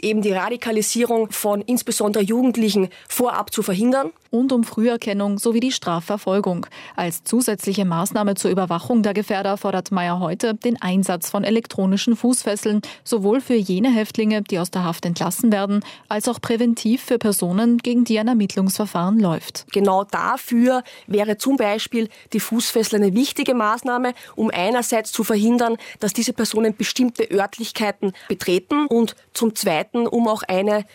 eben die Radikalisierung von insbesondere Jugendlichen vorab zu verhindern. Und um Früherkennung sowie die Strafverfolgung. Als zusätzliche Maßnahme zur Überwachung der Gefährder fordert Mayer heute den Einsatz von elektronischen Fußfesseln, sowohl für jene Häftlinge, die aus der Haft entlassen werden, als auch präventiv für Personen, gegen die ein Ermittlungsverfahren läuft. Genau dafür wäre zum Beispiel die Fußfessel eine wichtige Maßnahme, um einerseits zu verhindern, dass diese Personen bestimmte Örtlichkeiten betreten und zum Zweiten, um auch eine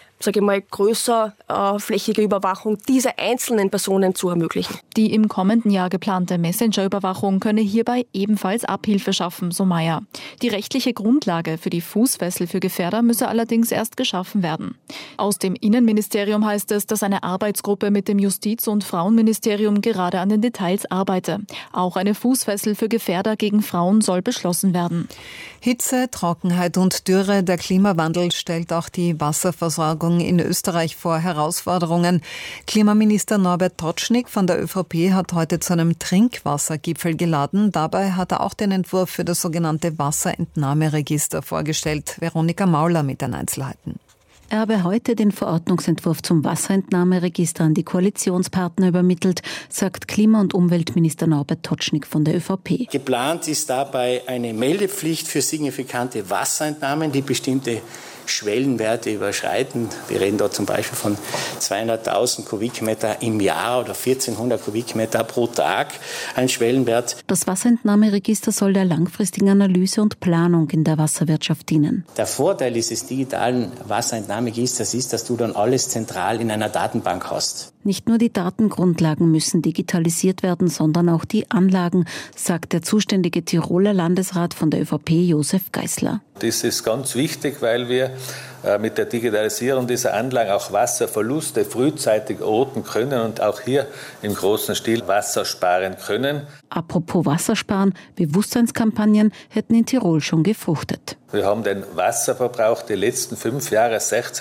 größerflächige Überwachung dieser einzelnen Personen zu ermöglichen. Die im kommenden Jahr geplante Messenger-Überwachung könne hierbei ebenfalls Abhilfe schaffen, so Mayer. Die rechtliche Grundlage für die Fußfessel für Gefährder müsse allerdings erst geschaffen werden. Aus dem Innenministerium heißt es, dass eine Arbeitsgruppe mit dem Justiz- und Frauenministerium gerade an den Details arbeite. Auch eine Fußfessel für Gefährder gegen Frauen soll beschlossen werden. Hitze, Trockenheit und Dürre, der Klimawandel stellt auch die Wasserversorgung in Österreich vor Herausforderungen. Klimaminister Norbert Totschnig von der ÖVP hat heute zu einem Trinkwassergipfel geladen. Dabei hat er auch den Entwurf für das sogenannte Wasserentnahmeregister vorgestellt. Veronika Mauler mit den Einzelheiten. Er habe heute den Verordnungsentwurf zum Wasserentnahmeregister an die Koalitionspartner übermittelt, sagt Klima- und Umweltminister Norbert Totschnig von der ÖVP. Geplant ist dabei eine Meldepflicht für signifikante Wasserentnahmen, die bestimmte Schwellenwerte überschreiten. Wir reden da zum Beispiel von 200.000 Kubikmeter im Jahr oder 1400 Kubikmeter pro Tag, ein Schwellenwert. Das Wasserentnahmeregister soll der langfristigen Analyse und Planung in der Wasserwirtschaft dienen. Der Vorteil dieses digitalen Wasserentnahmeregisters ist, dass du dann alles zentral in einer Datenbank hast. Nicht nur die Datengrundlagen müssen digitalisiert werden, sondern auch die Anlagen, sagt der zuständige Tiroler Landesrat von der ÖVP, Josef Geisler. Das ist ganz wichtig, weil wir mit der Digitalisierung dieser Anlagen auch Wasserverluste frühzeitig orten können und auch hier im großen Stil Wasser sparen können. Apropos Wassersparen, Bewusstseinskampagnen hätten in Tirol schon gefruchtet. Wir haben den Wasserverbrauch die letzten 5 Jahre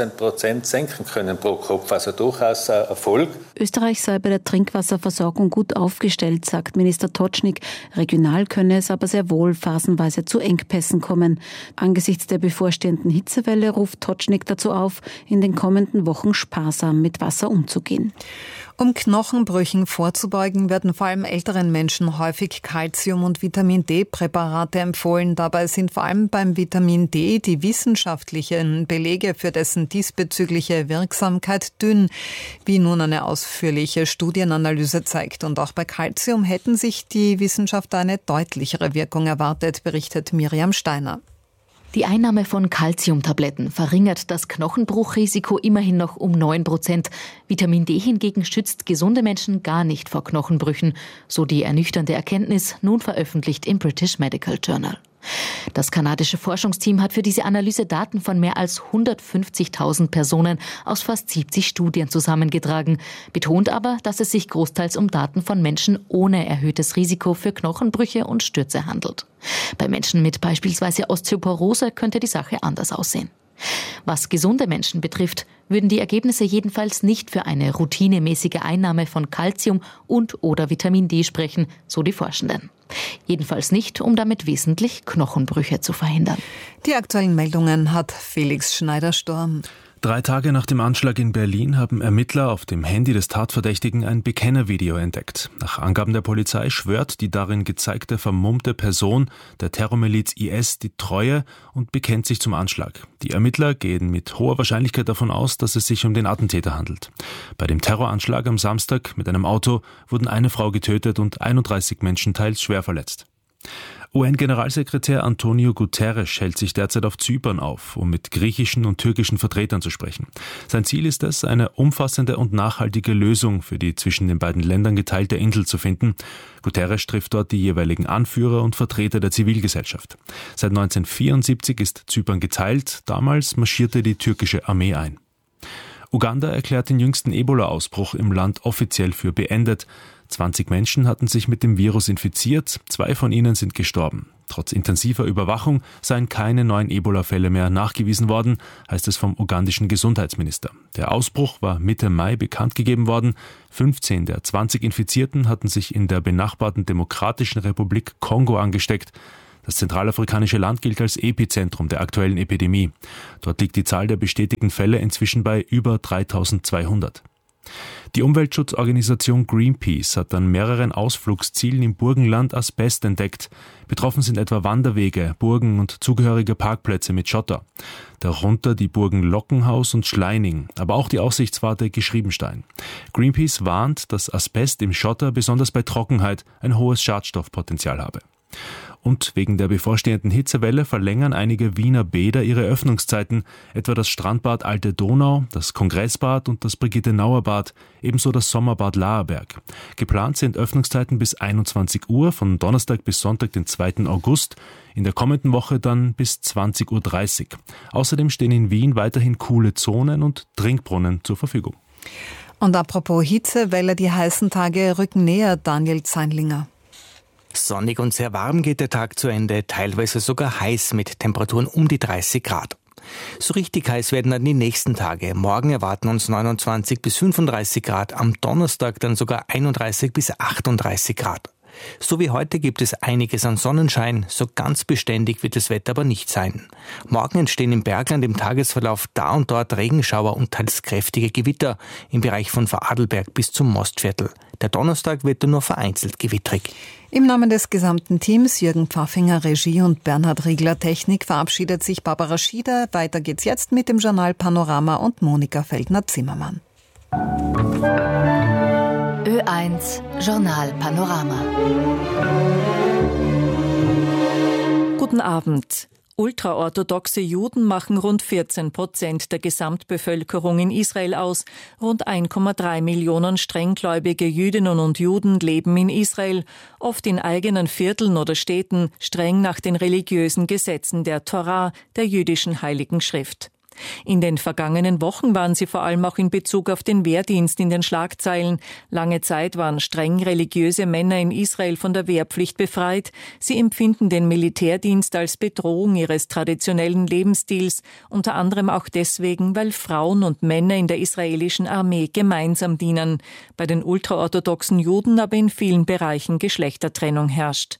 16% senken können pro Kopf, also durchaus ein Erfolg. Österreich sei bei der Trinkwasserversorgung gut aufgestellt, sagt Minister Totschnig. Regional könne es aber sehr wohl phasenweise zu Engpässen kommen. Angesichts der bevorstehenden Hitzewelle ruft Totschnig dazu auf, in den kommenden Wochen sparsam mit Wasser umzugehen. Um Knochenbrüchen vorzubeugen, werden vor allem älteren Menschen häufig Calcium- und Vitamin-D-Präparate empfohlen. Dabei sind vor allem beim Vitamin D die wissenschaftlichen Belege für dessen diesbezügliche Wirksamkeit dünn, wie nun eine ausführliche Studienanalyse zeigt. Und auch bei Calcium hätten sich die Wissenschaftler eine deutlichere Wirkung erwartet, berichtet Miriam Steiner. Die Einnahme von Calciumtabletten verringert das Knochenbruchrisiko immerhin noch um 9%. Vitamin D hingegen schützt gesunde Menschen gar nicht vor Knochenbrüchen, so die ernüchternde Erkenntnis, nun veröffentlicht im British Medical Journal. Das kanadische Forschungsteam hat für diese Analyse Daten von mehr als 150.000 Personen aus fast 70 Studien zusammengetragen, betont aber, dass es sich großteils um Daten von Menschen ohne erhöhtes Risiko für Knochenbrüche und Stürze handelt. Bei Menschen mit beispielsweise Osteoporose könnte die Sache anders aussehen. Was gesunde Menschen betrifft, würden die Ergebnisse jedenfalls nicht für eine routinemäßige Einnahme von Calcium und/oder Vitamin D sprechen, so die Forschenden. Jedenfalls nicht, um damit wesentlich Knochenbrüche zu verhindern. Die aktuellen Meldungen hat Felix Schneider-Sturm. 3 Tage nach dem Anschlag in Berlin haben Ermittler auf dem Handy des Tatverdächtigen ein Bekennervideo entdeckt. Nach Angaben der Polizei schwört die darin gezeigte vermummte Person der Terrormiliz IS die Treue und bekennt sich zum Anschlag. Die Ermittler gehen mit hoher Wahrscheinlichkeit davon aus, dass es sich um den Attentäter handelt. Bei dem Terroranschlag am Samstag mit einem Auto wurden eine Frau getötet und 31 Menschen teils schwer verletzt. UN-Generalsekretär Antonio Guterres hält sich derzeit auf Zypern auf, um mit griechischen und türkischen Vertretern zu sprechen. Sein Ziel ist es, eine umfassende und nachhaltige Lösung für die zwischen den beiden Ländern geteilte Insel zu finden. Guterres trifft dort die jeweiligen Anführer und Vertreter der Zivilgesellschaft. Seit 1974 ist Zypern geteilt, damals marschierte die türkische Armee ein. Uganda erklärt den jüngsten Ebola-Ausbruch im Land offiziell für beendet. 20 Menschen hatten sich mit dem Virus infiziert, 2 von ihnen sind gestorben. Trotz intensiver Überwachung seien keine neuen Ebola-Fälle mehr nachgewiesen worden, heißt es vom ugandischen Gesundheitsminister. Der Ausbruch war Mitte Mai bekannt gegeben worden. 15 der 20 Infizierten hatten sich in der benachbarten Demokratischen Republik Kongo angesteckt. Das zentralafrikanische Land gilt als Epizentrum der aktuellen Epidemie. Dort liegt die Zahl der bestätigten Fälle inzwischen bei über 3200. Die Umweltschutzorganisation Greenpeace hat an mehreren Ausflugszielen im Burgenland Asbest entdeckt. Betroffen sind etwa Wanderwege, Burgen und zugehörige Parkplätze mit Schotter. Darunter die Burgen Lockenhaus und Schleining, aber auch die Aussichtswarte Geschriebenstein. Greenpeace warnt, dass Asbest im Schotter besonders bei Trockenheit ein hohes Schadstoffpotenzial habe. Und wegen der bevorstehenden Hitzewelle verlängern einige Wiener Bäder ihre Öffnungszeiten, etwa das Strandbad Alte Donau, das Kongressbad und das Brigitte-Nauer-Bad, ebenso das Sommerbad Laerberg. Geplant sind Öffnungszeiten bis 21 Uhr, von Donnerstag bis Sonntag, den 2. August, in der kommenden Woche dann bis 20.30 Uhr. Außerdem stehen in Wien weiterhin coole Zonen und Trinkbrunnen zur Verfügung. Und apropos Hitzewelle, die heißen Tage rücken näher, Daniel Zeinlinger. Sonnig und sehr warm geht der Tag zu Ende, teilweise sogar heiß mit Temperaturen um die 30 Grad. So richtig heiß werden dann die nächsten Tage. Morgen erwarten uns 29 bis 35 Grad, am Donnerstag dann sogar 31 bis 38 Grad. So wie heute gibt es einiges an Sonnenschein, so ganz beständig wird das Wetter aber nicht sein. Morgen entstehen im Bergland im Tagesverlauf da und dort Regenschauer und teils kräftige Gewitter im Bereich von Vorarlberg bis zum Mostviertel. Der Donnerstag wird dann nur vereinzelt gewittrig. Im Namen des gesamten Teams, Jürgen Pfaffinger Regie und Bernhard Riegler Technik, verabschiedet sich Barbara Schieder. Weiter geht's jetzt mit dem Journal Panorama und Monika Feldner-Zimmermann. Ö1 Journal Panorama. Guten Abend. Ultraorthodoxe Juden machen rund 14% der Gesamtbevölkerung in Israel aus. Rund 1,3 Millionen strenggläubige Jüdinnen und Juden leben in Israel, oft in eigenen Vierteln oder Städten, streng nach den religiösen Gesetzen der Torah, der jüdischen Heiligen Schrift. In den vergangenen Wochen waren sie vor allem auch in Bezug auf den Wehrdienst in den Schlagzeilen. Lange Zeit waren streng religiöse Männer in Israel von der Wehrpflicht befreit. Sie empfinden den Militärdienst als Bedrohung ihres traditionellen Lebensstils, unter anderem auch deswegen, weil Frauen und Männer in der israelischen Armee gemeinsam dienen. Bei den ultraorthodoxen Juden aber in vielen Bereichen Geschlechtertrennung herrscht.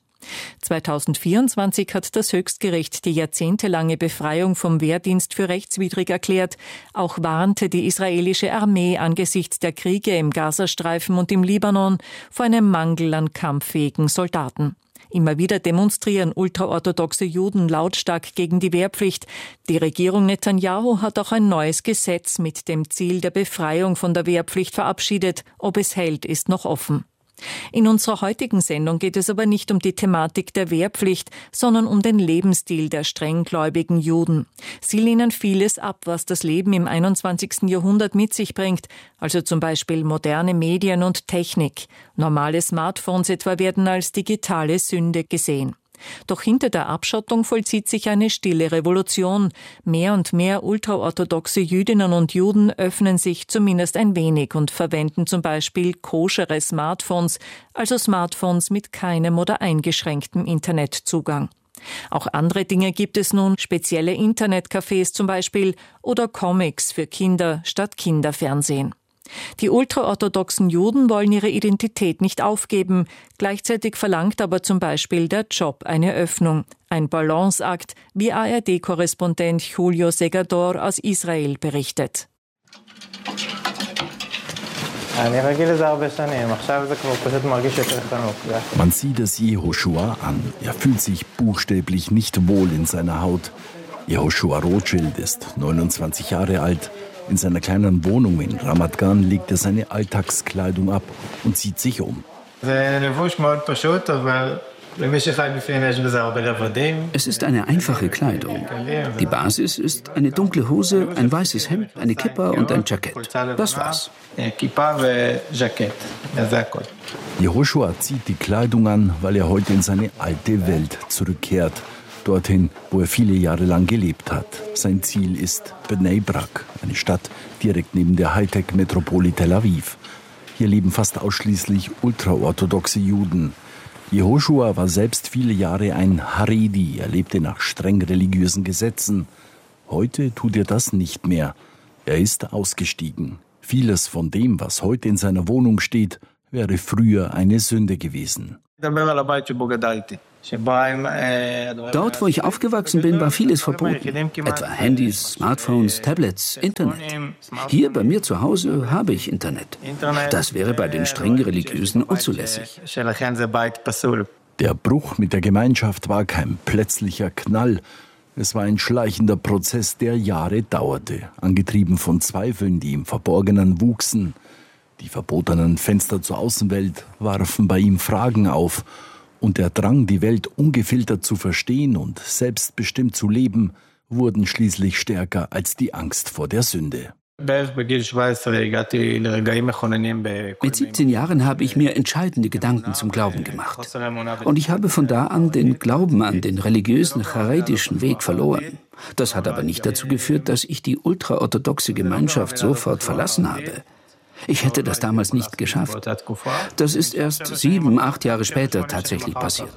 2024 hat das Höchstgericht die jahrzehntelange Befreiung vom Wehrdienst für rechtswidrig erklärt. Auch warnte die israelische Armee angesichts der Kriege im Gazastreifen und im Libanon vor einem Mangel an kampffähigen Soldaten. Immer wieder demonstrieren ultraorthodoxe Juden lautstark gegen die Wehrpflicht. Die Regierung Netanyahu hat auch ein neues Gesetz mit dem Ziel der Befreiung von der Wehrpflicht verabschiedet. Ob es hält, ist noch offen. In unserer heutigen Sendung geht es aber nicht um die Thematik der Wehrpflicht, sondern um den Lebensstil der strenggläubigen Juden. Sie lehnen vieles ab, was das Leben im 21. Jahrhundert mit sich bringt, also zum Beispiel moderne Medien und Technik. Normale Smartphones etwa werden als digitale Sünde gesehen. Doch hinter der Abschottung vollzieht sich eine stille Revolution. Mehr und mehr ultraorthodoxe Jüdinnen und Juden öffnen sich zumindest ein wenig und verwenden zum Beispiel koschere Smartphones, also Smartphones mit keinem oder eingeschränktem Internetzugang. Auch andere Dinge gibt es nun, spezielle Internetcafés zum Beispiel oder Comics für Kinder statt Kinderfernsehen. Die ultraorthodoxen Juden wollen ihre Identität nicht aufgeben. Gleichzeitig verlangt aber zum Beispiel der Job eine Öffnung. Ein Balanceakt, wie ARD-Korrespondent Julio Segador aus Israel berichtet. Man sieht es Jehoshua an. Er fühlt sich buchstäblich nicht wohl in seiner Haut. Jehoshua Rothschild ist 29 Jahre alt. In seiner kleinen Wohnung in Ramat Gan legt er seine Alltagskleidung ab und zieht sich um. Es ist eine einfache Kleidung. Die Basis ist eine dunkle Hose, ein weißes Hemd, eine Kippa und ein Jackett. Das war's. Jehoshua zieht die Kleidung an, weil er heute in seine alte Welt zurückkehrt. Dorthin, wo er viele Jahre lang gelebt hat. Sein Ziel ist Bnei Brak, eine Stadt direkt neben der Hightech-Metropole Tel Aviv. Hier leben fast ausschließlich ultraorthodoxe Juden. Jehoshua war selbst viele Jahre ein Haredi, er lebte nach streng religiösen Gesetzen. Heute tut er das nicht mehr. Er ist ausgestiegen. Vieles von dem, was heute in seiner Wohnung steht, wäre früher eine Sünde gewesen. Dort, wo ich aufgewachsen bin, war vieles verboten. Etwa Handys, Smartphones, Tablets, Internet. Hier bei mir zu Hause habe ich Internet. Das wäre bei den streng Religiösen unzulässig. Der Bruch mit der Gemeinschaft war kein plötzlicher Knall. Es war ein schleichender Prozess, der Jahre dauerte, angetrieben von Zweifeln, die im Verborgenen wuchsen. Die verbotenen Fenster zur Außenwelt warfen bei ihm Fragen auf. Und der Drang, die Welt ungefiltert zu verstehen und selbstbestimmt zu leben, wurden schließlich stärker als die Angst vor der Sünde. Mit 17 Jahren habe ich mir entscheidende Gedanken zum Glauben gemacht. Und ich habe von da an den Glauben an den religiösen, charedischen Weg verloren. Das hat aber nicht dazu geführt, dass ich die ultraorthodoxe Gemeinschaft sofort verlassen habe. Ich hätte das damals nicht geschafft. Das ist erst 7, 8 Jahre später tatsächlich passiert.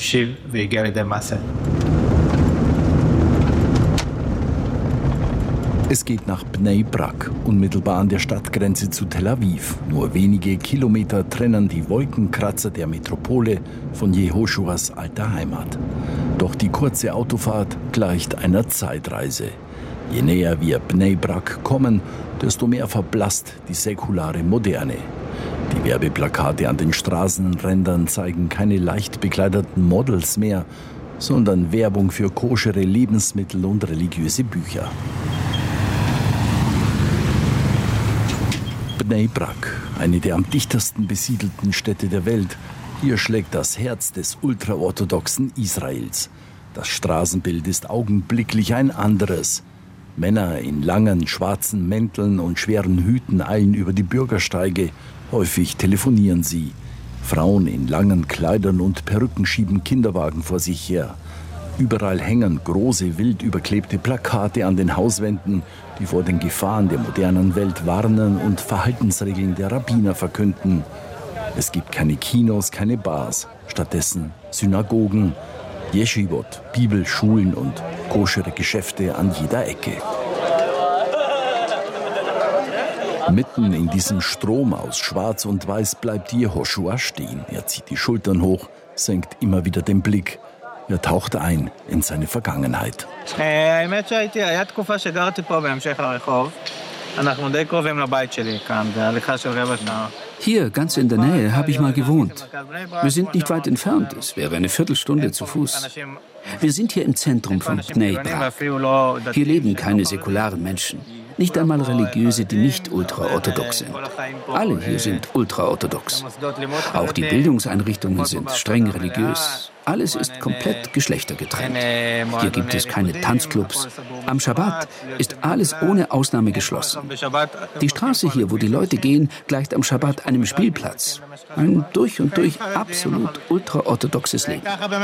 Es geht nach Bnei Brak, unmittelbar an der Stadtgrenze zu Tel Aviv. Nur wenige Kilometer trennen die Wolkenkratzer der Metropole von Jehoschuas alter Heimat. Doch die kurze Autofahrt gleicht einer Zeitreise. Je näher wir Bnei Brak kommen, desto mehr verblasst die säkulare Moderne. Die Werbeplakate an den Straßenrändern zeigen keine leicht bekleideten Models mehr, sondern Werbung für koschere Lebensmittel und religiöse Bücher. Bnei Brak, eine der am dichtesten besiedelten Städte der Welt. Hier schlägt das Herz des ultraorthodoxen Israels. Das Straßenbild ist augenblicklich ein anderes. Männer in langen schwarzen Mänteln und schweren Hüten eilen über die Bürgersteige. Häufig telefonieren sie. Frauen in langen Kleidern und Perücken schieben Kinderwagen vor sich her. Überall hängen große, wild überklebte Plakate an den Hauswänden, die vor den Gefahren der modernen Welt warnen und Verhaltensregeln der Rabbiner verkünden. Es gibt keine Kinos, keine Bars, stattdessen Synagogen, Yeshivot, Bibelschulen und koschere Geschäfte an jeder Ecke. Mitten in diesem Strom aus Schwarz und Weiß bleibt Jehoschua stehen. Er zieht die Schultern hoch, senkt immer wieder den Blick. Er taucht ein in seine Vergangenheit. Hier, ganz in der Nähe, habe ich mal gewohnt. Wir sind nicht weit entfernt, es wäre eine Viertelstunde zu Fuß. Wir sind hier im Zentrum von Bnei Brak. Hier leben keine säkularen Menschen, nicht einmal Religiöse, die nicht ultraorthodox sind. Alle hier sind ultraorthodox. Auch die Bildungseinrichtungen sind streng religiös. Alles ist komplett geschlechtergetrennt. Hier gibt es keine Tanzclubs. Am Schabbat ist alles ohne Ausnahme geschlossen. Die Straße hier, wo die Leute gehen, gleicht am Schabbat einem Spielplatz. Ein durch und durch absolut ultraorthodoxes Leben.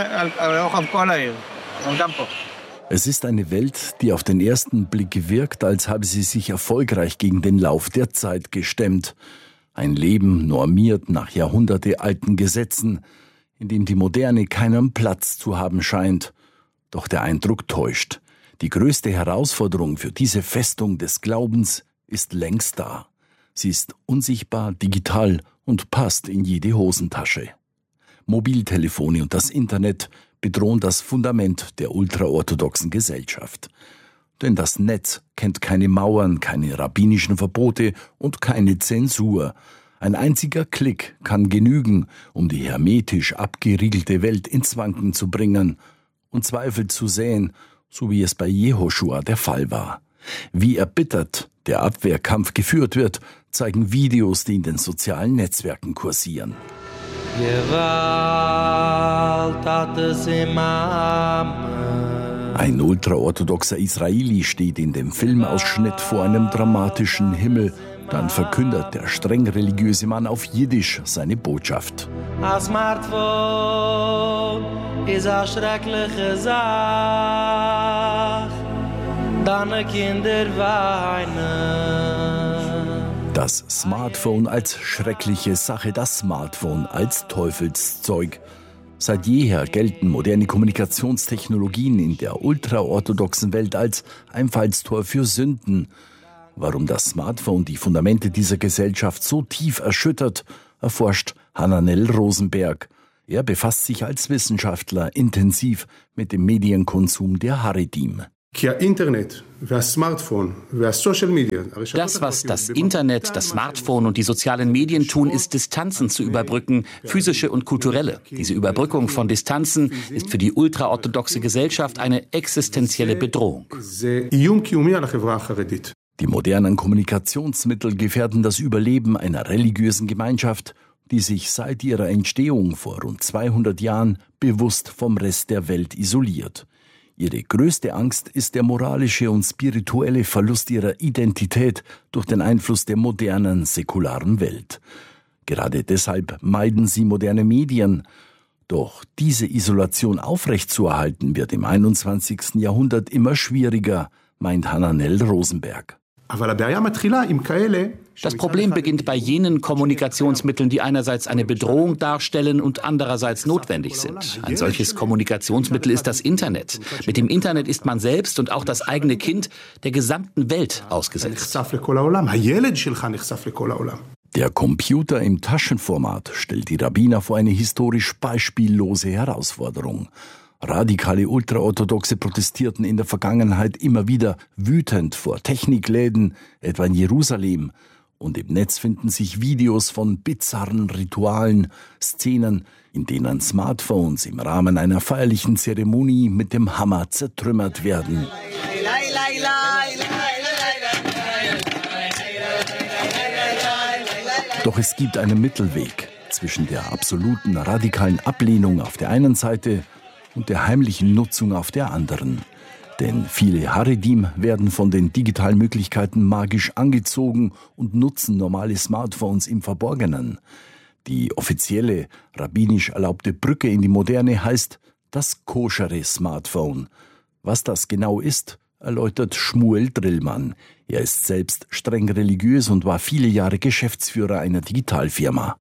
Es ist eine Welt, die auf den ersten Blick wirkt, als habe sie sich erfolgreich gegen den Lauf der Zeit gestemmt. Ein Leben normiert nach jahrhundertealten Gesetzen, in dem die Moderne keinen Platz zu haben scheint. Doch der Eindruck täuscht. Die größte Herausforderung für diese Festung des Glaubens ist längst da. Sie ist unsichtbar, digital und passt in jede Hosentasche. Mobiltelefone und das Internet bedrohen das Fundament der ultraorthodoxen Gesellschaft. Denn das Netz kennt keine Mauern, keine rabbinischen Verbote und keine Zensur. Ein einziger Klick kann genügen, um die hermetisch abgeriegelte Welt ins Wanken zu bringen und Zweifel zu säen, so wie es bei Jehoschua der Fall war. Wie erbittert der Abwehrkampf geführt wird, zeigen Videos, die in den sozialen Netzwerken kursieren. Ein ultraorthodoxer Israeli steht in dem Filmausschnitt vor einem dramatischen Himmel. Dann verkündet der streng religiöse Mann auf Jiddisch seine Botschaft. Das Smartphone ist eine schreckliche Sache. Deine Kinder weinen. Das Smartphone als schreckliche Sache, das Smartphone als Teufelszeug. Seit jeher gelten moderne Kommunikationstechnologien in der ultraorthodoxen Welt als Einfallstor für Sünden. Warum das Smartphone die Fundamente dieser Gesellschaft so tief erschüttert, erforscht Hananel Rosenberg. Er befasst sich als Wissenschaftler intensiv mit dem Medienkonsum der Haredim. Das, was das Internet, das Smartphone und die sozialen Medien tun, ist, Distanzen zu überbrücken, physische und kulturelle. Diese Überbrückung von Distanzen ist für die ultraorthodoxe Gesellschaft eine existenzielle Bedrohung. Die modernen Kommunikationsmittel gefährden das Überleben einer religiösen Gemeinschaft, die sich seit ihrer Entstehung vor rund 200 Jahren bewusst vom Rest der Welt isoliert. Ihre größte Angst ist der moralische und spirituelle Verlust ihrer Identität durch den Einfluss der modernen, säkularen Welt. Gerade deshalb meiden sie moderne Medien. Doch diese Isolation aufrechtzuerhalten wird im 21. Jahrhundert immer schwieriger, meint Hananel Rosenberg. Das Problem beginnt bei jenen Kommunikationsmitteln, die einerseits eine Bedrohung darstellen und andererseits notwendig sind. Ein solches Kommunikationsmittel ist das Internet. Mit dem Internet ist man selbst und auch das eigene Kind der gesamten Welt ausgesetzt. Der Computer im Taschenformat stellt die Rabbiner vor eine historisch beispiellose Herausforderung. Radikale Ultraorthodoxe protestierten in der Vergangenheit immer wieder wütend vor Technikläden, etwa in Jerusalem. Und im Netz finden sich Videos von bizarren Ritualen, Szenen, in denen Smartphones im Rahmen einer feierlichen Zeremonie mit dem Hammer zertrümmert werden. Doch es gibt einen Mittelweg zwischen der absoluten radikalen Ablehnung auf der einen Seite und der heimlichen Nutzung auf der anderen. Denn viele Haredim werden von den digitalen Möglichkeiten magisch angezogen und nutzen normale Smartphones im Verborgenen. Die offizielle, rabbinisch erlaubte Brücke in die Moderne heißt das koschere Smartphone. Was das genau ist, erläutert Shmuel Drillmann. Er ist selbst streng religiös und war viele Jahre Geschäftsführer einer Digitalfirma.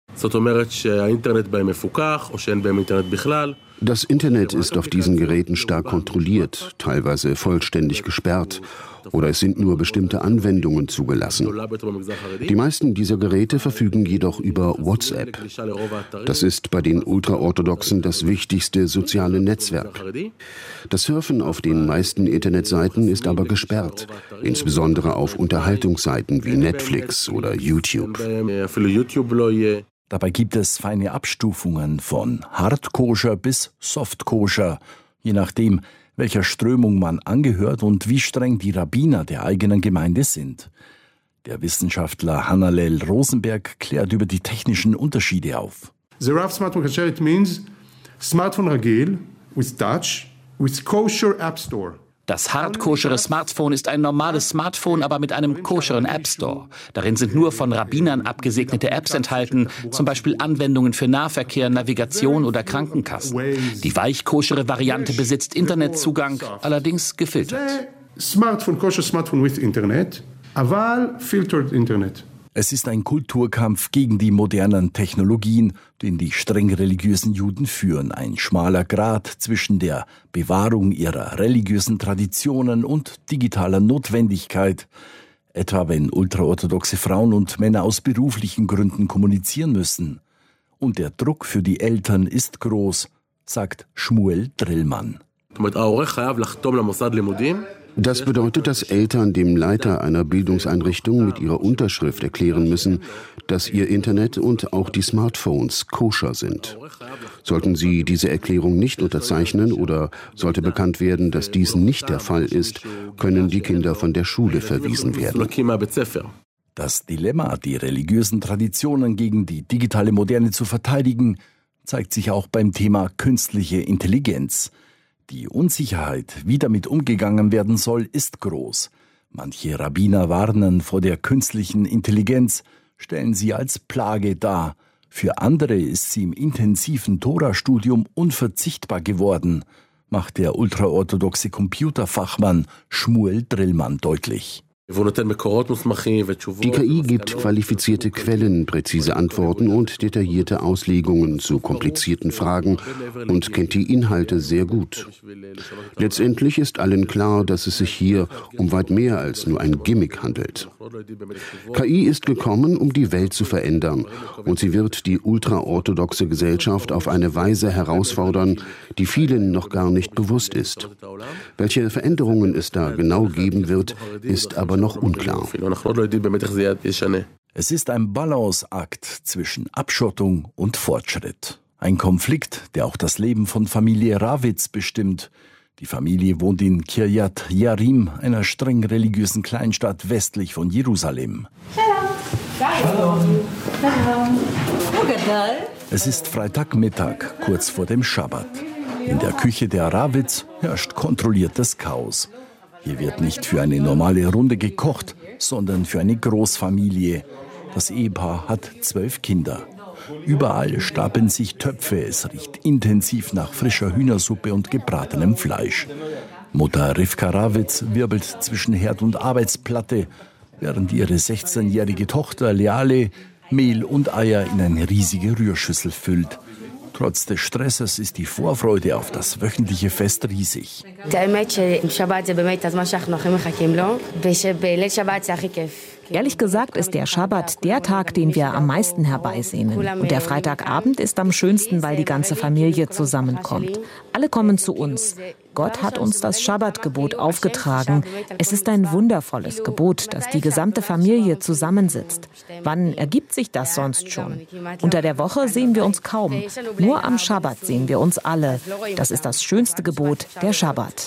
Das Internet ist auf diesen Geräten stark kontrolliert, teilweise vollständig gesperrt, oder es sind nur bestimmte Anwendungen zugelassen. Die meisten dieser Geräte verfügen jedoch über WhatsApp. Das ist bei den Ultraorthodoxen das wichtigste soziale Netzwerk. Das Surfen auf den meisten Internetseiten ist aber gesperrt, insbesondere auf Unterhaltungsseiten wie Netflix oder YouTube. Dabei gibt es feine Abstufungen von Hardkoscher bis Softkoscher, je nachdem, welcher Strömung man angehört und wie streng die Rabbiner der eigenen Gemeinde sind. Der Wissenschaftler Hananel Rosenberg klärt über die technischen Unterschiede auf. The Rav Smartphone Kasher means Smartphone Ragil with Touch with Kosher App Store. Das hardkoschere Smartphone ist ein normales Smartphone, aber mit einem koscheren App Store. Darin sind nur von Rabbinern abgesegnete Apps enthalten, zum Beispiel Anwendungen für Nahverkehr, Navigation oder Krankenkassen. Die weichkoschere Variante besitzt Internetzugang, allerdings gefiltert. Smartphone, kosher Smartphone with Internet, aber filtered Internet. Es ist ein Kulturkampf gegen die modernen Technologien, den die streng religiösen Juden führen. Ein schmaler Grat zwischen der Bewahrung ihrer religiösen Traditionen und digitaler Notwendigkeit. Etwa wenn ultraorthodoxe Frauen und Männer aus beruflichen Gründen kommunizieren müssen. Und der Druck für die Eltern ist groß, sagt Shmuel Drillmann. Das bedeutet, dass Eltern dem Leiter einer Bildungseinrichtung mit ihrer Unterschrift erklären müssen, dass ihr Internet und auch die Smartphones koscher sind. Sollten sie diese Erklärung nicht unterzeichnen oder sollte bekannt werden, dass dies nicht der Fall ist, können die Kinder von der Schule verwiesen werden. Das Dilemma, die religiösen Traditionen gegen die digitale Moderne zu verteidigen, zeigt sich auch beim Thema künstliche Intelligenz. Die Unsicherheit, wie damit umgegangen werden soll, ist groß. Manche Rabbiner warnen vor der künstlichen Intelligenz, stellen sie als Plage dar. Für andere ist sie im intensiven Tora-Studium unverzichtbar geworden, macht der ultraorthodoxe Computerfachmann Shmuel Drillmann deutlich. Die KI gibt qualifizierte Quellen, präzise Antworten und detaillierte Auslegungen zu komplizierten Fragen und kennt die Inhalte sehr gut. Letztendlich ist allen klar, dass es sich hier um weit mehr als nur ein Gimmick handelt. KI ist gekommen, um die Welt zu verändern. Und sie wird die ultraorthodoxe Gesellschaft auf eine Weise herausfordern, die vielen noch gar nicht bewusst ist. Welche Veränderungen es da genau geben wird, ist aber noch unklar. Es ist ein Balanceakt zwischen Abschottung und Fortschritt. Ein Konflikt, der auch das Leben von Familie Ravitz bestimmt. Die Familie wohnt in Kiryat Jearim, einer streng religiösen Kleinstadt westlich von Jerusalem. Es ist Freitagmittag, kurz vor dem Schabbat. In der Küche der Ravitz herrscht kontrolliertes Chaos. Hier wird nicht für eine normale Runde gekocht, sondern für eine Großfamilie. Das Ehepaar hat 12 Kinder. Überall stapeln sich Töpfe, es riecht intensiv nach frischer Hühnersuppe und gebratenem Fleisch. Mutter Rivka Ravitz wirbelt zwischen Herd und Arbeitsplatte, während ihre 16-jährige Tochter Leale Mehl und Eier in eine riesige Rührschüssel füllt. Trotz des Stresses ist die Vorfreude auf das wöchentliche Fest riesig. Ehrlich gesagt ist der Schabbat der Tag, den wir am meisten herbeisehnen. Und der Freitagabend ist am schönsten, weil die ganze Familie zusammenkommt. Alle kommen zu uns. Gott hat uns das Schabbatgebot aufgetragen. Es ist ein wundervolles Gebot, dass die gesamte Familie zusammensitzt. Wann ergibt sich das sonst schon? Unter der Woche sehen wir uns kaum. Nur am Schabbat sehen wir uns alle. Das ist das schönste Gebot, der Schabbat.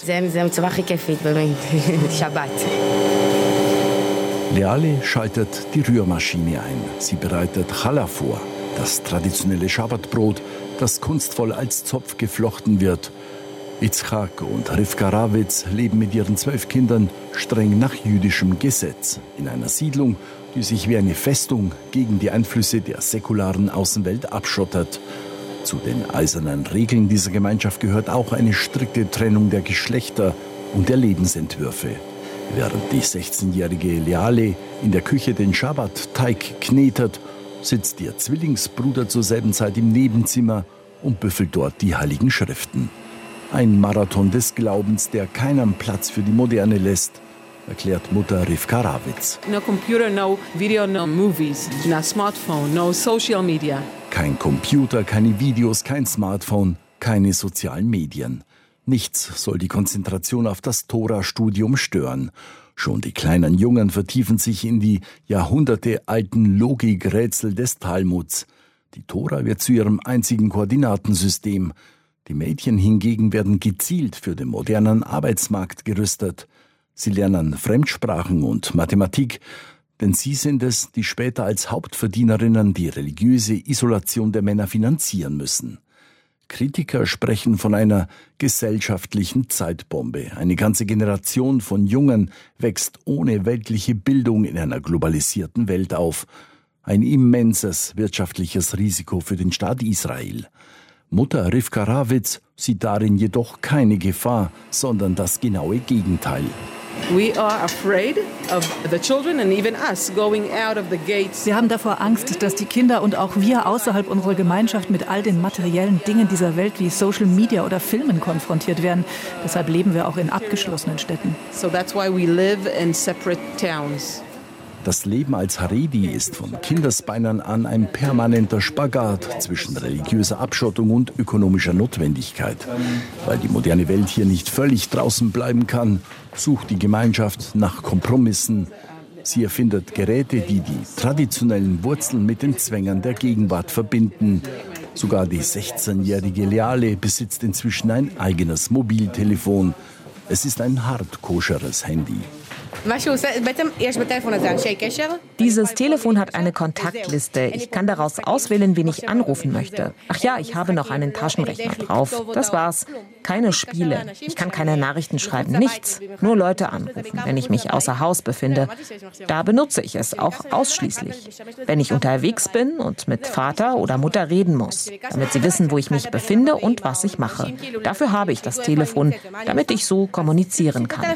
Leale schaltet die Rührmaschine ein. Sie bereitet Challah vor, das traditionelle Schabbatbrot, das kunstvoll als Zopf geflochten wird. Itzchak und Rivka Ravitz leben mit ihren 12 Kindern streng nach jüdischem Gesetz. In einer Siedlung, die sich wie eine Festung gegen die Einflüsse der säkularen Außenwelt abschottet. Zu den eisernen Regeln dieser Gemeinschaft gehört auch eine strikte Trennung der Geschlechter und der Lebensentwürfe. Während die 16-jährige Leale in der Küche den Schabbat-Teig knetet, sitzt ihr Zwillingsbruder zur selben Zeit im Nebenzimmer und büffelt dort die Heiligen Schriften. Ein Marathon des Glaubens, der keinen Platz für die Moderne lässt, erklärt Mutter Rivka Ravitz. No computer, no video, no movies, no smartphone, no social media. Kein Computer, keine Videos, kein Smartphone, keine sozialen Medien. Nichts soll die Konzentration auf das Tora-Studium stören. Schon die kleinen Jungen vertiefen sich in die jahrhundertealten Logikrätsel des Talmuds. Die Tora wird zu ihrem einzigen Koordinatensystem. Die Mädchen hingegen werden gezielt für den modernen Arbeitsmarkt gerüstet. Sie lernen Fremdsprachen und Mathematik, denn sie sind es, die später als Hauptverdienerinnen die religiöse Isolation der Männer finanzieren müssen. Kritiker sprechen von einer gesellschaftlichen Zeitbombe. Eine ganze Generation von Jungen wächst ohne weltliche Bildung in einer globalisierten Welt auf. Ein immenses wirtschaftliches Risiko für den Staat Israel. Mutter Rivka Ravitz sieht darin jedoch keine Gefahr, sondern das genaue Gegenteil. We are afraid of the children and even us going out of the gates. Wir haben davor Angst, dass die Kinder und auch wir außerhalb unserer Gemeinschaft mit all den materiellen Dingen dieser Welt wie Social Media oder Filmen konfrontiert werden. Deshalb leben wir auch in abgeschlossenen Städten. So that's why we live in separate towns. Das Leben als Haredi ist von Kindesbeinen an ein permanenter Spagat zwischen religiöser Abschottung und ökonomischer Notwendigkeit. Weil die moderne Welt hier nicht völlig draußen bleiben kann, sucht die Gemeinschaft nach Kompromissen. Sie erfindet Geräte, die die traditionellen Wurzeln mit den Zwängen der Gegenwart verbinden. Sogar die 16-jährige Leale besitzt inzwischen ein eigenes Mobiltelefon. Es ist ein hart koscheres Handy. Dieses Telefon hat eine Kontaktliste. Ich kann daraus auswählen, wen ich anrufen möchte. Ach ja, ich habe noch einen Taschenrechner drauf. Das war's. Keine Spiele. Ich kann keine Nachrichten schreiben. Nichts. Nur Leute anrufen, wenn ich mich außer Haus befinde. Da benutze ich es auch ausschließlich. Wenn ich unterwegs bin und mit Vater oder Mutter reden muss, damit sie wissen, wo ich mich befinde und was ich mache. Dafür habe ich das Telefon, damit ich so kommunizieren kann.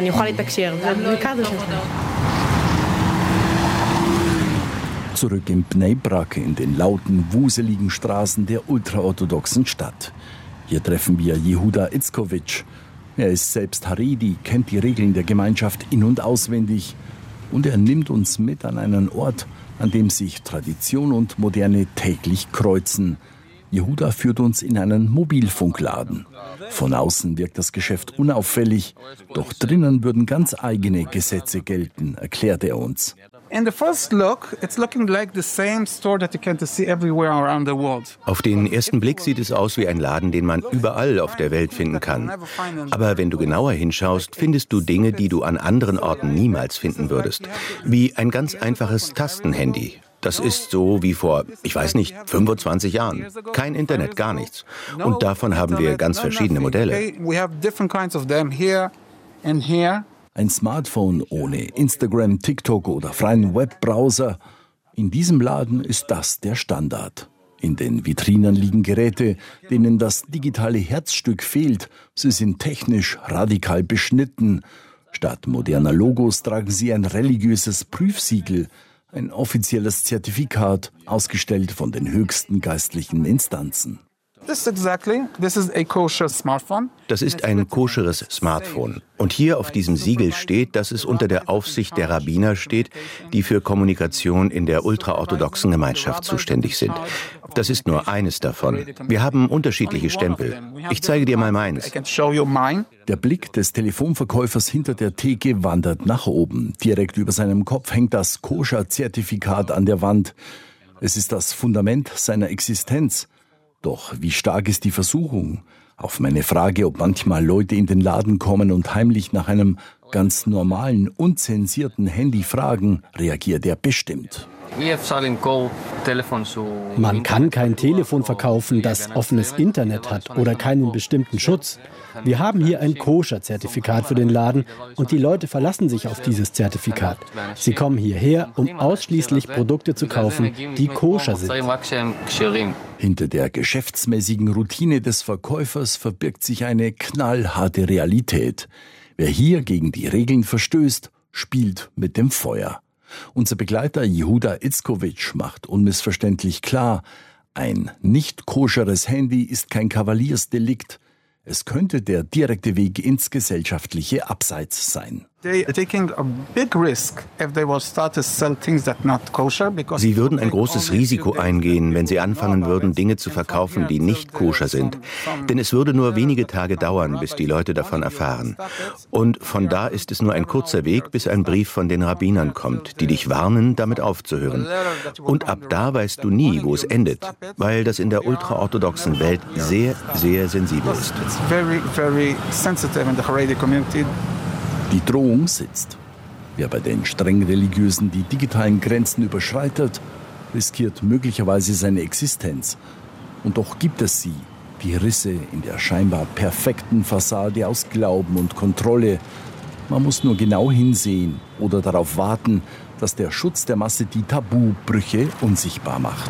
Zurück in Bnei Brak, in den lauten, wuseligen Straßen der ultraorthodoxen Stadt. Hier treffen wir Jehuda Itzkowitsch. Er ist selbst Haredi, kennt die Regeln der Gemeinschaft in- und auswendig. Und er nimmt uns mit an einen Ort, an dem sich Tradition und Moderne täglich kreuzen. Yehuda führt uns in einen Mobilfunkladen. Von außen wirkt das Geschäft unauffällig, doch drinnen würden ganz eigene Gesetze gelten, erklärt er uns. Auf den ersten Blick sieht es aus wie ein Laden, den man überall auf der Welt finden kann. Aber wenn du genauer hinschaust, findest du Dinge, die du an anderen Orten niemals finden würdest. Wie ein ganz einfaches Tastenhandy. Das ist so wie vor, 25 Jahren. Kein Internet, gar nichts. Und davon haben wir ganz verschiedene Modelle. Ein Smartphone ohne Instagram, TikTok oder freien Webbrowser. In diesem Laden ist das der Standard. In den Vitrinen liegen Geräte, denen das digitale Herzstück fehlt. Sie sind technisch radikal beschnitten. Statt moderner Logos tragen sie ein religiöses Prüfsiegel, ein offizielles Zertifikat, ausgestellt von den höchsten geistlichen Instanzen. Das ist ein koscheres Smartphone. Und hier auf diesem Siegel steht, dass es unter der Aufsicht der Rabbiner steht, die für Kommunikation in der ultraorthodoxen Gemeinschaft zuständig sind. Das ist nur eines davon. Wir haben unterschiedliche Stempel. Ich zeige dir mal meins. Der Blick des Telefonverkäufers hinter der Theke wandert nach oben. Direkt über seinem Kopf hängt das Koscher-Zertifikat an der Wand. Es ist das Fundament seiner Existenz. Doch wie stark ist die Versuchung? Auf meine Frage, ob manchmal Leute in den Laden kommen und heimlich nach einem ganz normalen, unzensierten Handy fragen, reagiert er bestimmt. Man kann kein Telefon verkaufen, das offenes Internet hat oder keinen bestimmten Schutz. Wir haben hier ein Koscher-Zertifikat für den Laden und die Leute verlassen sich auf dieses Zertifikat. Sie kommen hierher, um ausschließlich Produkte zu kaufen, die koscher sind. Hinter der geschäftsmäßigen Routine des Verkäufers verbirgt sich eine knallharte Realität. Wer hier gegen die Regeln verstößt, spielt mit dem Feuer. Unser Begleiter Yehuda Itzkowitsch macht unmissverständlich klar, ein nicht koscheres Handy ist kein Kavaliersdelikt. Es könnte der direkte Weg ins gesellschaftliche Abseits sein. Sie würden ein großes Risiko eingehen, wenn sie anfangen würden, Dinge zu verkaufen, die nicht koscher sind. Denn es würde nur wenige Tage dauern, bis die Leute davon erfahren. Und von da ist es nur ein kurzer Weg, bis ein Brief von den Rabbinern kommt, die dich warnen, damit aufzuhören. Und ab da weißt du nie, wo es endet, weil das in der ultraorthodoxen Welt sehr, sehr sensibel ist. Die Drohung sitzt. Wer bei den streng Religiösen die digitalen Grenzen überschreitet, riskiert möglicherweise seine Existenz. Und doch gibt es sie, die Risse in der scheinbar perfekten Fassade aus Glauben und Kontrolle. Man muss nur genau hinsehen oder darauf warten, dass der Schutz der Masse die Tabubrüche unsichtbar macht.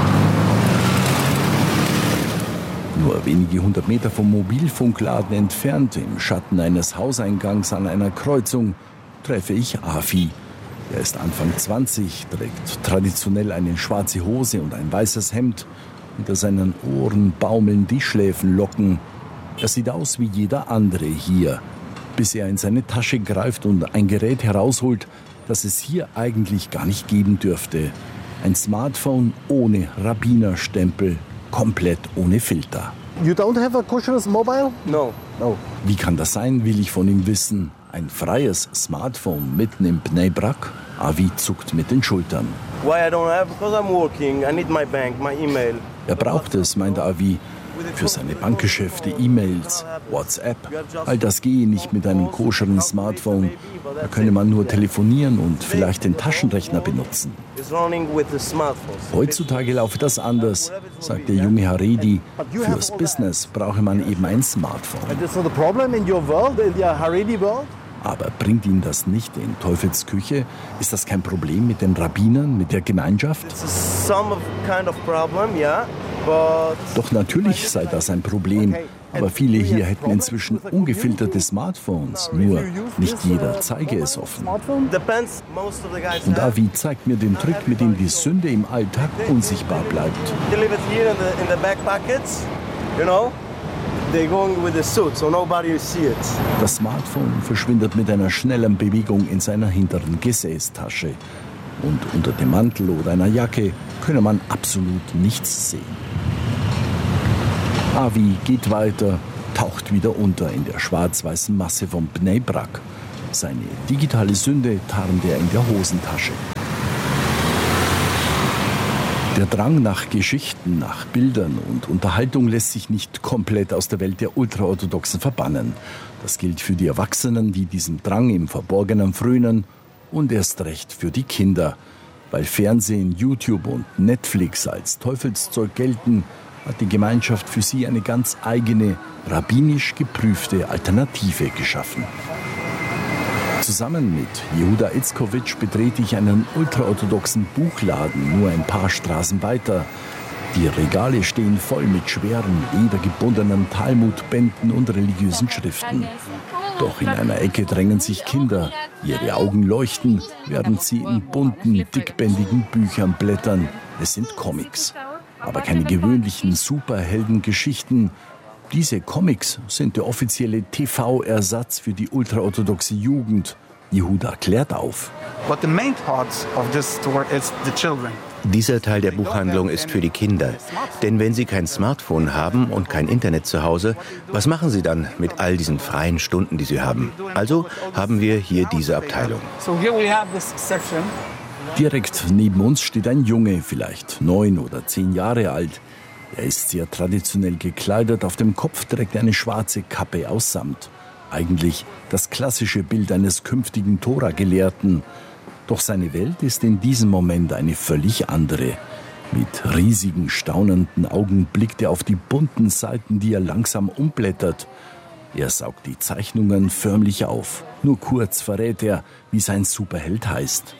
Nur wenige 100 Meter vom Mobilfunkladen entfernt, im Schatten eines Hauseingangs an einer Kreuzung, treffe ich Afi. Er ist Anfang 20, trägt traditionell eine schwarze Hose und ein weißes Hemd. Hinter seinen Ohren baumeln die Schläfenlocken. Er sieht aus wie jeder andere hier, bis er in seine Tasche greift und ein Gerät herausholt, das es hier eigentlich gar nicht geben dürfte. Ein Smartphone ohne Rabbinerstempel. Komplett ohne Filter. You don't have a kosher mobile? No. Wie kann das sein, will ich von ihm wissen. Ein freies Smartphone mitten im Bnei Brak? Avi zuckt mit den Schultern. Why I don't have? Because I'm working. I need my bank, my email. Er braucht es, meint Avi. Für seine Bankgeschäfte, E-Mails, WhatsApp. All das gehe nicht mit einem koscheren Smartphone. Da könne man nur telefonieren und vielleicht den Taschenrechner benutzen. Heutzutage laufe das anders, sagt der junge Haredi. Fürs Business brauche man eben ein Smartphone. Aber bringt ihn das nicht in Teufels Küche? Ist das kein Problem mit den Rabbinern, mit der Gemeinschaft? Doch natürlich sei das ein Problem. Aber viele hier hätten inzwischen ungefilterte Smartphones. Nur nicht jeder zeige es offen. Und Avi zeigt mir den Trick, mit dem die Sünde im Alltag unsichtbar bleibt. Das Smartphone verschwindet mit einer schnellen Bewegung in seiner hinteren Gesäßtasche. Und unter dem Mantel oder einer Jacke könne man absolut nichts sehen. Avi geht weiter, taucht wieder unter in der schwarz-weißen Masse von Bnei Brak. Seine digitale Sünde tarnt er in der Hosentasche. Der Drang nach Geschichten, nach Bildern und Unterhaltung lässt sich nicht komplett aus der Welt der Ultraorthodoxen verbannen. Das gilt für die Erwachsenen, die diesem Drang im Verborgenen frönen, und erst recht für die Kinder. Weil Fernsehen, YouTube und Netflix als Teufelszeug gelten, hat die Gemeinschaft für sie eine ganz eigene, rabbinisch geprüfte Alternative geschaffen. Zusammen mit Jehuda Itzkowitsch betrete ich einen ultraorthodoxen Buchladen nur ein paar Straßen weiter. Die Regale stehen voll mit schweren, ledergebundenen Talmudbänden und religiösen Schriften. Doch in einer Ecke drängen sich Kinder. Ihre Augen leuchten, während sie in bunten, dickbändigen Büchern blättern. Es sind Comics. Aber keine gewöhnlichen Superheldengeschichten. Diese Comics sind der offizielle TV-Ersatz für die ultraorthodoxe Jugend. Jehuda klärt auf. Dieser Teil der Buchhandlung ist für die Kinder. Denn wenn sie kein Smartphone haben und kein Internet zu Hause, was machen sie dann mit all diesen freien Stunden, die sie haben? Also haben wir hier diese Abteilung. Direkt neben uns steht ein Junge, vielleicht 9 oder 10 Jahre alt. Er ist sehr traditionell gekleidet, auf dem Kopf trägt er eine schwarze Kappe aus Samt. Eigentlich das klassische Bild eines künftigen Tora-Gelehrten. Doch seine Welt ist in diesem Moment eine völlig andere. Mit riesigen, staunenden Augen blickt er auf die bunten Seiten, die er langsam umblättert. Er saugt die Zeichnungen förmlich auf. Nur kurz verrät er, wie sein Superheld heißt.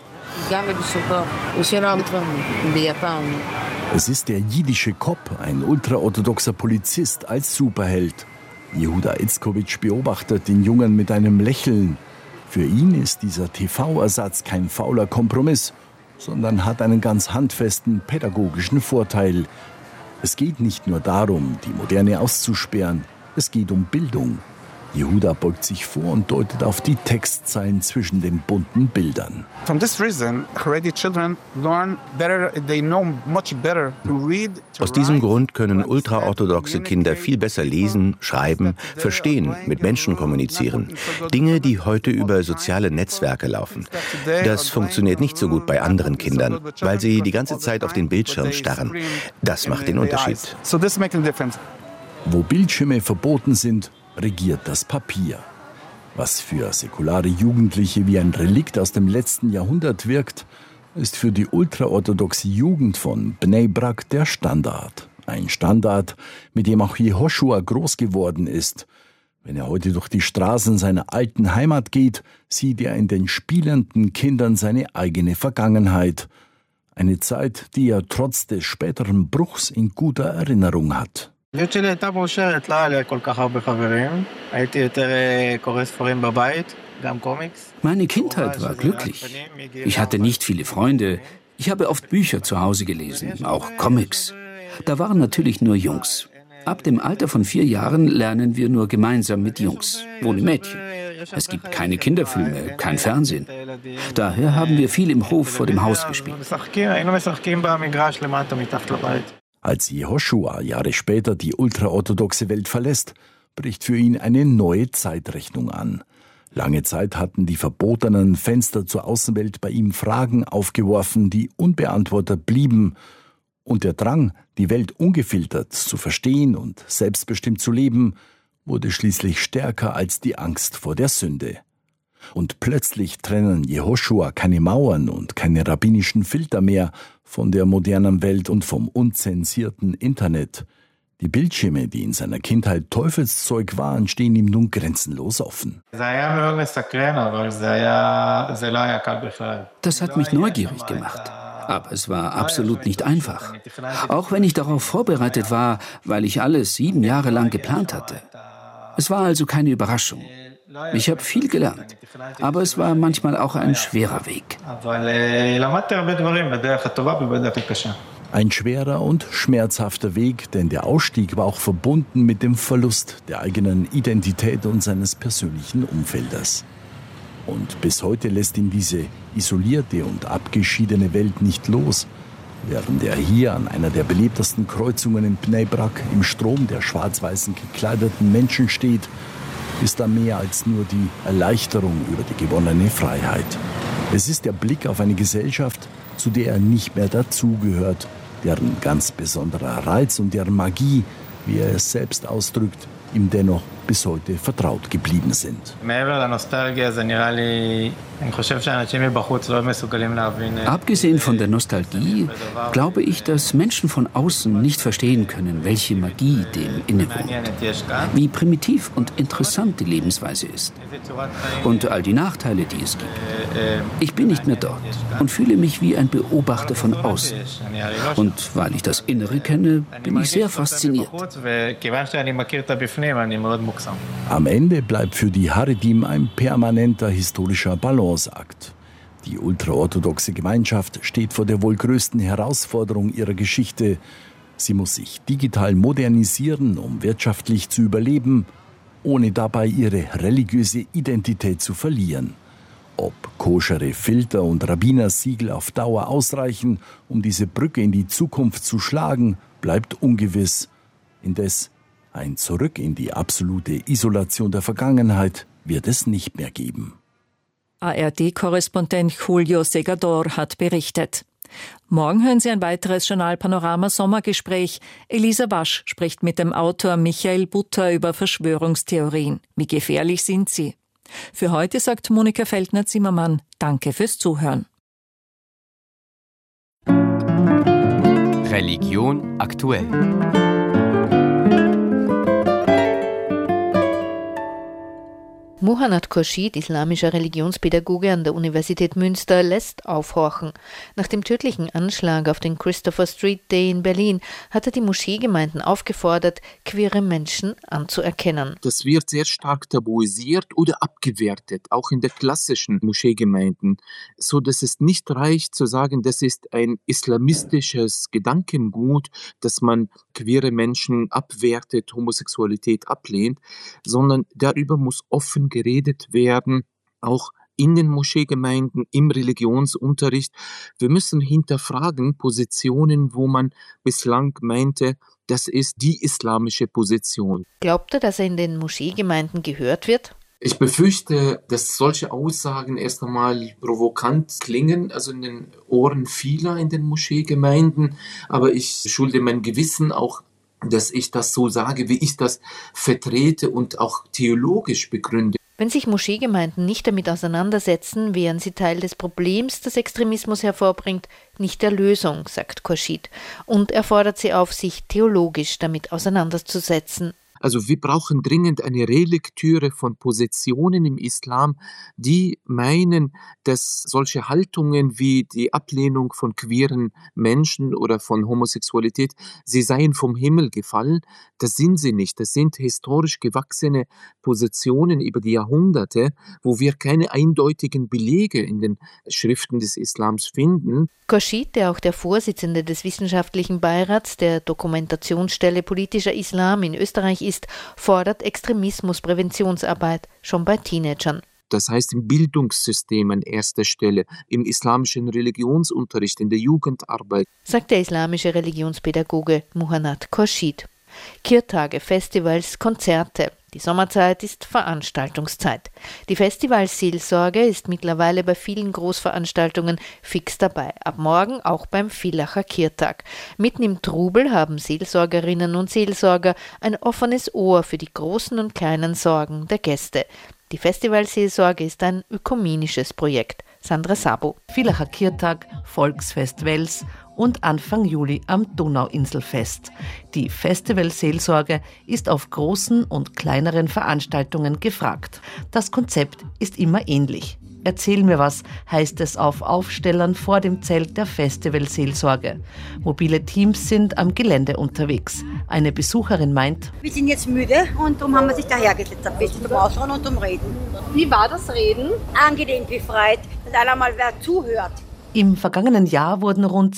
Es ist der jiddische Kop, ein ultraorthodoxer Polizist als Superheld. Jehuda Itzkowitsch beobachtet den Jungen mit einem Lächeln. Für ihn ist dieser TV-Ersatz kein fauler Kompromiss, sondern hat einen ganz handfesten pädagogischen Vorteil. Es geht nicht nur darum, die Moderne auszusperren, es geht um Bildung. Jehuda beugt sich vor und deutet auf die Textzeilen zwischen den bunten Bildern. Aus diesem Grund können ultraorthodoxe Kinder viel besser lesen, schreiben, verstehen, mit Menschen kommunizieren. Dinge, die heute über soziale Netzwerke laufen. Das funktioniert nicht so gut bei anderen Kindern, weil sie die ganze Zeit auf den Bildschirm starren. Das macht den Unterschied. Wo Bildschirme verboten sind, regiert das Papier. Was für säkulare Jugendliche wie ein Relikt aus dem letzten Jahrhundert wirkt, ist für die ultraorthodoxe Jugend von Bnei Brak der Standard. Ein Standard, mit dem auch Jehoshua groß geworden ist. Wenn er heute durch die Straßen seiner alten Heimat geht, sieht er in den spielenden Kindern seine eigene Vergangenheit. Eine Zeit, die er trotz des späteren Bruchs in guter Erinnerung hat. Meine Kindheit war glücklich. Ich hatte nicht viele Freunde. Ich habe oft Bücher zu Hause gelesen, auch Comics. Da waren natürlich nur Jungs. Ab dem Alter von 4 Jahren lernen wir nur gemeinsam mit Jungs, ohne Mädchen. Es gibt keine Kinderfilme, kein Fernsehen. Daher haben wir viel im Hof vor dem Haus gespielt. Als Jehoshua Jahre später die ultraorthodoxe Welt verlässt, bricht für ihn eine neue Zeitrechnung an. Lange Zeit hatten die verbotenen Fenster zur Außenwelt bei ihm Fragen aufgeworfen, die unbeantwortet blieben. Und der Drang, die Welt ungefiltert zu verstehen und selbstbestimmt zu leben, wurde schließlich stärker als die Angst vor der Sünde. Und plötzlich trennen Jehoshua keine Mauern und keine rabbinischen Filter mehr von der modernen Welt und vom unzensierten Internet. Die Bildschirme, die in seiner Kindheit Teufelszeug waren, stehen ihm nun grenzenlos offen. Das hat mich neugierig gemacht. Aber es war absolut nicht einfach. Auch wenn ich darauf vorbereitet war, weil ich alles 7 Jahre lang geplant hatte. Es war also keine Überraschung. Ich habe viel gelernt, aber es war manchmal auch ein schwerer Weg. Ein schwerer und schmerzhafter Weg, denn der Ausstieg war auch verbunden mit dem Verlust der eigenen Identität und seines persönlichen Umfeldes. Und bis heute lässt ihn diese isolierte und abgeschiedene Welt nicht los, während er hier an einer der belebtesten Kreuzungen in Bnei Brak im Strom der schwarz-weißen gekleideten Menschen steht, ist da mehr als nur die Erleichterung über die gewonnene Freiheit. Es ist der Blick auf eine Gesellschaft, zu der er nicht mehr dazugehört, deren ganz besonderer Reiz und deren Magie, wie er es selbst ausdrückt, ihm dennoch bis heute vertraut geblieben sind. Abgesehen von der Nostalgie glaube ich, dass Menschen von außen nicht verstehen können, welche Magie dem innewohnt, wie primitiv und interessant die Lebensweise ist und all die Nachteile, die es gibt. Ich bin nicht mehr dort und fühle mich wie ein Beobachter von außen. Und weil ich das Innere kenne, bin ich sehr fasziniert. Am Ende bleibt für die Haredim ein permanenter historischer Balanceakt. Die ultraorthodoxe Gemeinschaft steht vor der wohl größten Herausforderung ihrer Geschichte. Sie muss sich digital modernisieren, um wirtschaftlich zu überleben, ohne dabei ihre religiöse Identität zu verlieren. Ob koschere Filter und Rabbinersiegel auf Dauer ausreichen, um diese Brücke in die Zukunft zu schlagen, bleibt ungewiss. Indes ein Zurück in die absolute Isolation der Vergangenheit wird es nicht mehr geben. ARD-Korrespondent Julio Segador hat berichtet. Morgen hören Sie ein weiteres Journal Panorama Sommergespräch. Elisa Wasch spricht mit dem Autor Michael Butter über Verschwörungstheorien. Wie gefährlich sind sie? Für heute sagt Monika Feldner-Zimmermann, danke fürs Zuhören. Religion aktuell. Muhannad Khurshid, islamischer Religionspädagoge an der Universität Münster, lässt aufhorchen. Nach dem tödlichen Anschlag auf den Christopher Street Day in Berlin hat er die Moscheegemeinden aufgefordert, queere Menschen anzuerkennen. Das wird sehr stark tabuisiert oder abgewertet, auch in der klassischen Moscheegemeinden, so dass es nicht reicht zu sagen, das ist ein islamistisches Gedankengut, dass man queere Menschen abwertet, Homosexualität ablehnt, sondern darüber muss offen geredet werden, auch in den Moscheegemeinden, im Religionsunterricht. Wir müssen hinterfragen Positionen, wo man bislang meinte, das ist die islamische Position. Glaubt er, dass er in den Moscheegemeinden gehört wird? Ich befürchte, dass solche Aussagen erst einmal provokant klingen, also in den Ohren vieler in den Moscheegemeinden, aber ich schulde mein Gewissen auch, dass ich das so sage, wie ich das vertrete und auch theologisch begründe. Wenn sich Moscheegemeinden nicht damit auseinandersetzen, wären sie Teil des Problems, das Extremismus hervorbringt, nicht der Lösung, sagt Khurshid. Und er fordert sie auf, sich theologisch damit auseinanderzusetzen. Also wir brauchen dringend eine Relektüre von Positionen im Islam, die meinen, dass solche Haltungen wie die Ablehnung von queeren Menschen oder von Homosexualität, sie seien vom Himmel gefallen. Das sind sie nicht. Das sind historisch gewachsene Positionen über die Jahrhunderte, wo wir keine eindeutigen Belege in den Schriften des Islams finden. Khurshid, der auch der Vorsitzende des wissenschaftlichen Beirats der Dokumentationsstelle Politischer Islam in Österreich ist, fordert Extremismuspräventionsarbeit schon bei Teenagern. Das heißt im Bildungssystem an erster Stelle, im islamischen Religionsunterricht, in der Jugendarbeit, sagt der islamische Religionspädagoge Muhannad Khurshid. Kirtage, Festivals, Konzerte. Die Sommerzeit ist Veranstaltungszeit. Die Festivalseelsorge ist mittlerweile bei vielen Großveranstaltungen fix dabei. Ab morgen auch beim Villacher Kirtag. Mitten im Trubel haben Seelsorgerinnen und Seelsorger ein offenes Ohr für die großen und kleinen Sorgen der Gäste. Die Festivalseelsorge ist ein ökumenisches Projekt. Sandra Sabo. Villacher Kirtag, Volksfest Wels und Anfang Juli am Donauinselfest. Die Festivalseelsorge ist auf großen und kleineren Veranstaltungen gefragt. Das Konzept ist immer ähnlich. Erzähl mir was, heißt es auf Aufstellern vor dem Zelt der Festivalseelsorge. Mobile Teams sind am Gelände unterwegs. Eine Besucherin meint: Wir sind jetzt müde und darum haben wir sich dahergesetzt, ein bisschen zum Ausschauen und zum Reden. Wie war das Reden? Angenehm, befreit, dass alle mal wer zuhört. Im vergangenen Jahr wurden rund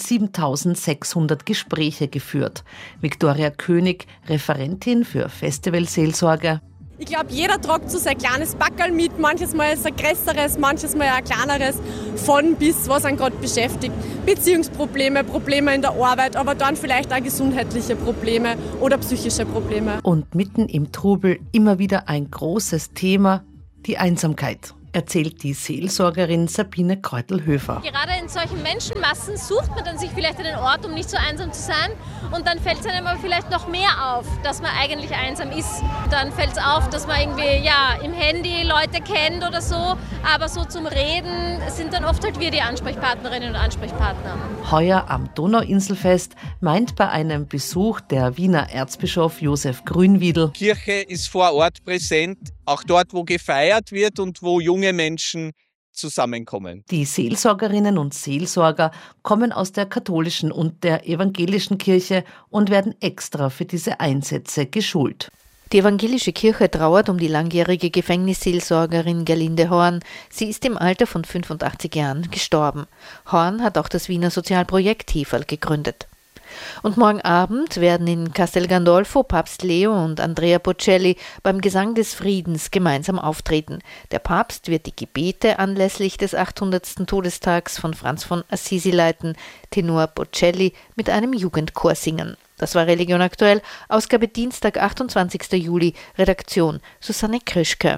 7.600 Gespräche geführt. Viktoria König, Referentin für Festivalseelsorge. Ich glaube, jeder tragt so sein kleines Backerl mit, manches Mal ein größeres, manches Mal ein kleineres, von bis, was einen gerade beschäftigt. Beziehungsprobleme, Probleme in der Arbeit, aber dann vielleicht auch gesundheitliche Probleme oder psychische Probleme. Und mitten im Trubel immer wieder ein großes Thema, die Einsamkeit, erzählt die Seelsorgerin Sabine Kreutel-Höfer. Gerade in solchen Menschenmassen sucht man dann sich vielleicht einen Ort, um nicht so einsam zu sein. Und dann fällt es einem aber vielleicht noch mehr auf, dass man eigentlich einsam ist. Dann fällt es auf, dass man irgendwie im Handy Leute kennt oder so. Aber so zum Reden sind dann oft halt wir die Ansprechpartnerinnen und Ansprechpartner. Heuer am Donauinselfest meint bei einem Besuch der Wiener Erzbischof Josef Grünwiedl: Kirche ist vor Ort präsent, auch dort, wo gefeiert wird und wo junge Menschen zusammenkommen. Die Seelsorgerinnen und Seelsorger kommen aus der katholischen und der evangelischen Kirche und werden extra für diese Einsätze geschult. Die evangelische Kirche trauert um die langjährige Gefängnisseelsorgerin Gerlinde Horn. Sie ist im Alter von 85 Jahren gestorben. Horn hat auch das Wiener Sozialprojekt Heferl gegründet. Und morgen Abend werden in Castel Gandolfo Papst Leo und Andrea Bocelli beim Gesang des Friedens gemeinsam auftreten. Der Papst wird die Gebete anlässlich des 800. Todestags von Franz von Assisi leiten, Tenor Bocelli mit einem Jugendchor singen. Das war Religion aktuell, Ausgabe Dienstag, 28. Juli, Redaktion Susanne Krischke.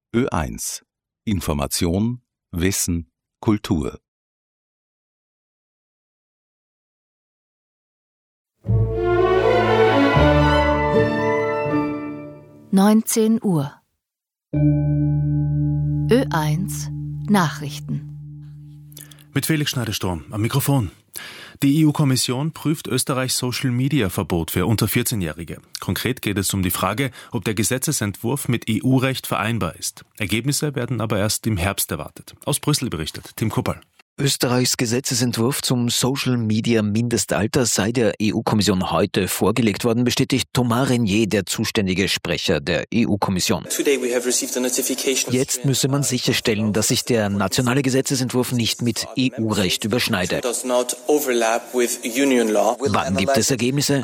Ö1 Information, Wissen, Kultur. Uhr. Ö1 Nachrichten. Mit Felix Schneidesturm am Mikrofon. Die EU-Kommission prüft Österreichs Social-Media-Verbot für unter 14-Jährige. Konkret geht es um die Frage, ob der Gesetzesentwurf mit EU-Recht vereinbar ist. Ergebnisse werden aber erst im Herbst erwartet. Aus Brüssel berichtet Tim Kuppel. Österreichs Gesetzesentwurf zum Social-Media-Mindestalter sei der EU-Kommission heute vorgelegt worden, bestätigt Thomas Renier, der zuständige Sprecher der EU-Kommission. Jetzt müsse man sicherstellen, dass sich der nationale Gesetzesentwurf nicht mit EU-Recht überschneide. Wann gibt es Ergebnisse?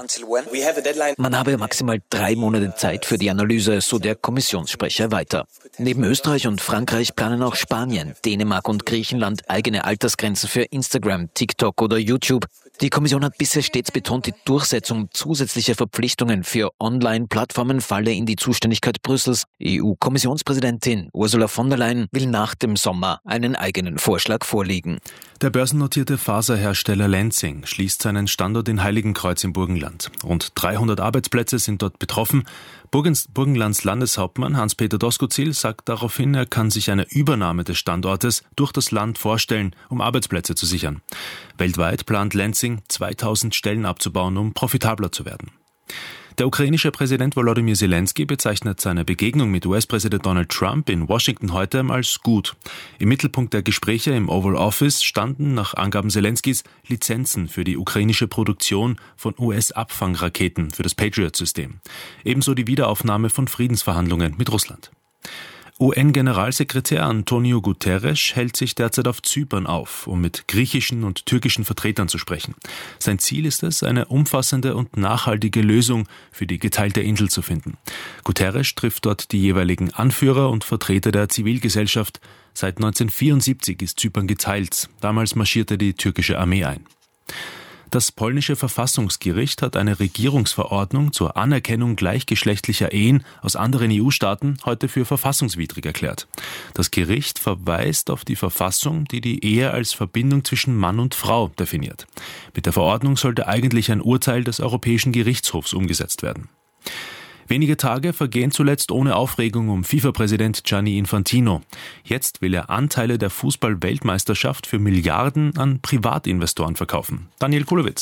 Man habe maximal 3 Monate Zeit für die Analyse, so der Kommissionssprecher weiter. Neben Österreich und Frankreich planen auch Spanien, Dänemark und Griechenland eigene Altersgrenzen für Instagram, TikTok oder YouTube. Die Kommission hat bisher stets betont, die Durchsetzung zusätzlicher Verpflichtungen für Online-Plattformen falle in die Zuständigkeit Brüssels. EU-Kommissionspräsidentin Ursula von der Leyen will nach dem Sommer einen eigenen Vorschlag vorlegen. Der börsennotierte Faserhersteller Lenzing schließt seinen Standort in Heiligenkreuz im Burgenland. Rund 300 Arbeitsplätze sind dort betroffen. Burgenlands Landeshauptmann Hans-Peter Doskozil sagt daraufhin, er kann sich eine Übernahme des Standortes durch das Land vorstellen, um Arbeitsplätze zu sichern. Weltweit plant Lenzing 2000 Stellen abzubauen, um profitabler zu werden. Der ukrainische Präsident Volodymyr Zelensky bezeichnet seine Begegnung mit US-Präsident Donald Trump in Washington heute als gut. Im Mittelpunkt der Gespräche im Oval Office standen nach Angaben Zelenskys Lizenzen für die ukrainische Produktion von US-Abfangraketen für das Patriot-System. Ebenso die Wiederaufnahme von Friedensverhandlungen mit Russland. UN-Generalsekretär Antonio Guterres hält sich derzeit auf Zypern auf, um mit griechischen und türkischen Vertretern zu sprechen. Sein Ziel ist es, eine umfassende und nachhaltige Lösung für die geteilte Insel zu finden. Guterres trifft dort die jeweiligen Anführer und Vertreter der Zivilgesellschaft. Seit 1974 ist Zypern geteilt. Damals marschierte die türkische Armee ein. Das polnische Verfassungsgericht hat eine Regierungsverordnung zur Anerkennung gleichgeschlechtlicher Ehen aus anderen EU-Staaten heute für verfassungswidrig erklärt. Das Gericht verweist auf die Verfassung, die die Ehe als Verbindung zwischen Mann und Frau definiert. Mit der Verordnung sollte eigentlich ein Urteil des Europäischen Gerichtshofs umgesetzt werden. Wenige Tage vergehen zuletzt ohne Aufregung um FIFA-Präsident Gianni Infantino. Jetzt will er Anteile der Fußball-Weltmeisterschaft für Milliarden an Privatinvestoren verkaufen. Daniel Kulowitz.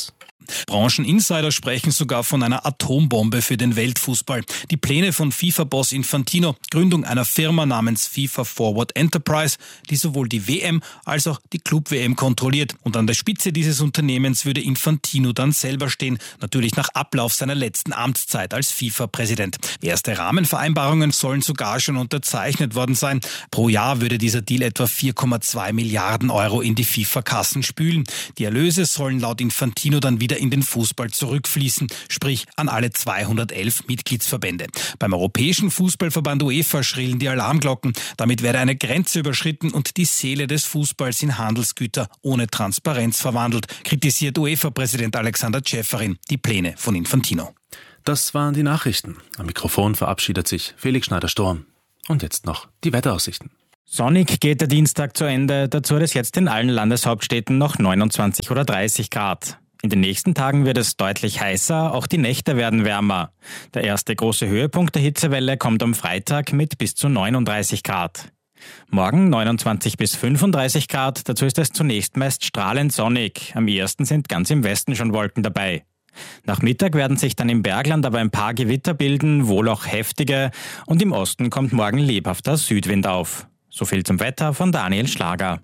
Brancheninsider sprechen sogar von einer Atombombe für den Weltfußball. Die Pläne von FIFA-Boss Infantino, Gründung einer Firma namens FIFA Forward Enterprise, die sowohl die WM als auch die Club-WM kontrolliert. Und an der Spitze dieses Unternehmens würde Infantino dann selber stehen, natürlich nach Ablauf seiner letzten Amtszeit als FIFA-Präsident. Erste Rahmenvereinbarungen sollen sogar schon unterzeichnet worden sein. Pro Jahr würde dieser Deal etwa 4,2 Milliarden Euro in die FIFA-Kassen spülen. Die Erlöse sollen laut Infantino dann wieder in den Fußball zurückfließen, sprich an alle 211 Mitgliedsverbände. Beim Europäischen Fußballverband UEFA schrillen die Alarmglocken. Damit werde eine Grenze überschritten und die Seele des Fußballs in Handelsgüter ohne Transparenz verwandelt, kritisiert UEFA-Präsident Alexander Ceferin die Pläne von Infantino. Das waren die Nachrichten. Am Mikrofon verabschiedet sich Felix Schneider-Sturm. Und jetzt noch die Wetteraussichten. Sonnig geht der Dienstag zu Ende. Dazu hat es jetzt in allen Landeshauptstädten noch 29 oder 30 Grad. In den nächsten Tagen wird es deutlich heißer, auch die Nächte werden wärmer. Der erste große Höhepunkt der Hitzewelle kommt am Freitag mit bis zu 39 Grad. Morgen 29 bis 35 Grad, dazu ist es zunächst meist strahlend sonnig. Am ehesten sind ganz im Westen schon Wolken dabei. Nach Mittag werden sich dann im Bergland aber ein paar Gewitter bilden, wohl auch heftige, und im Osten kommt morgen lebhafter Südwind auf. So viel zum Wetter von Daniel Schlager.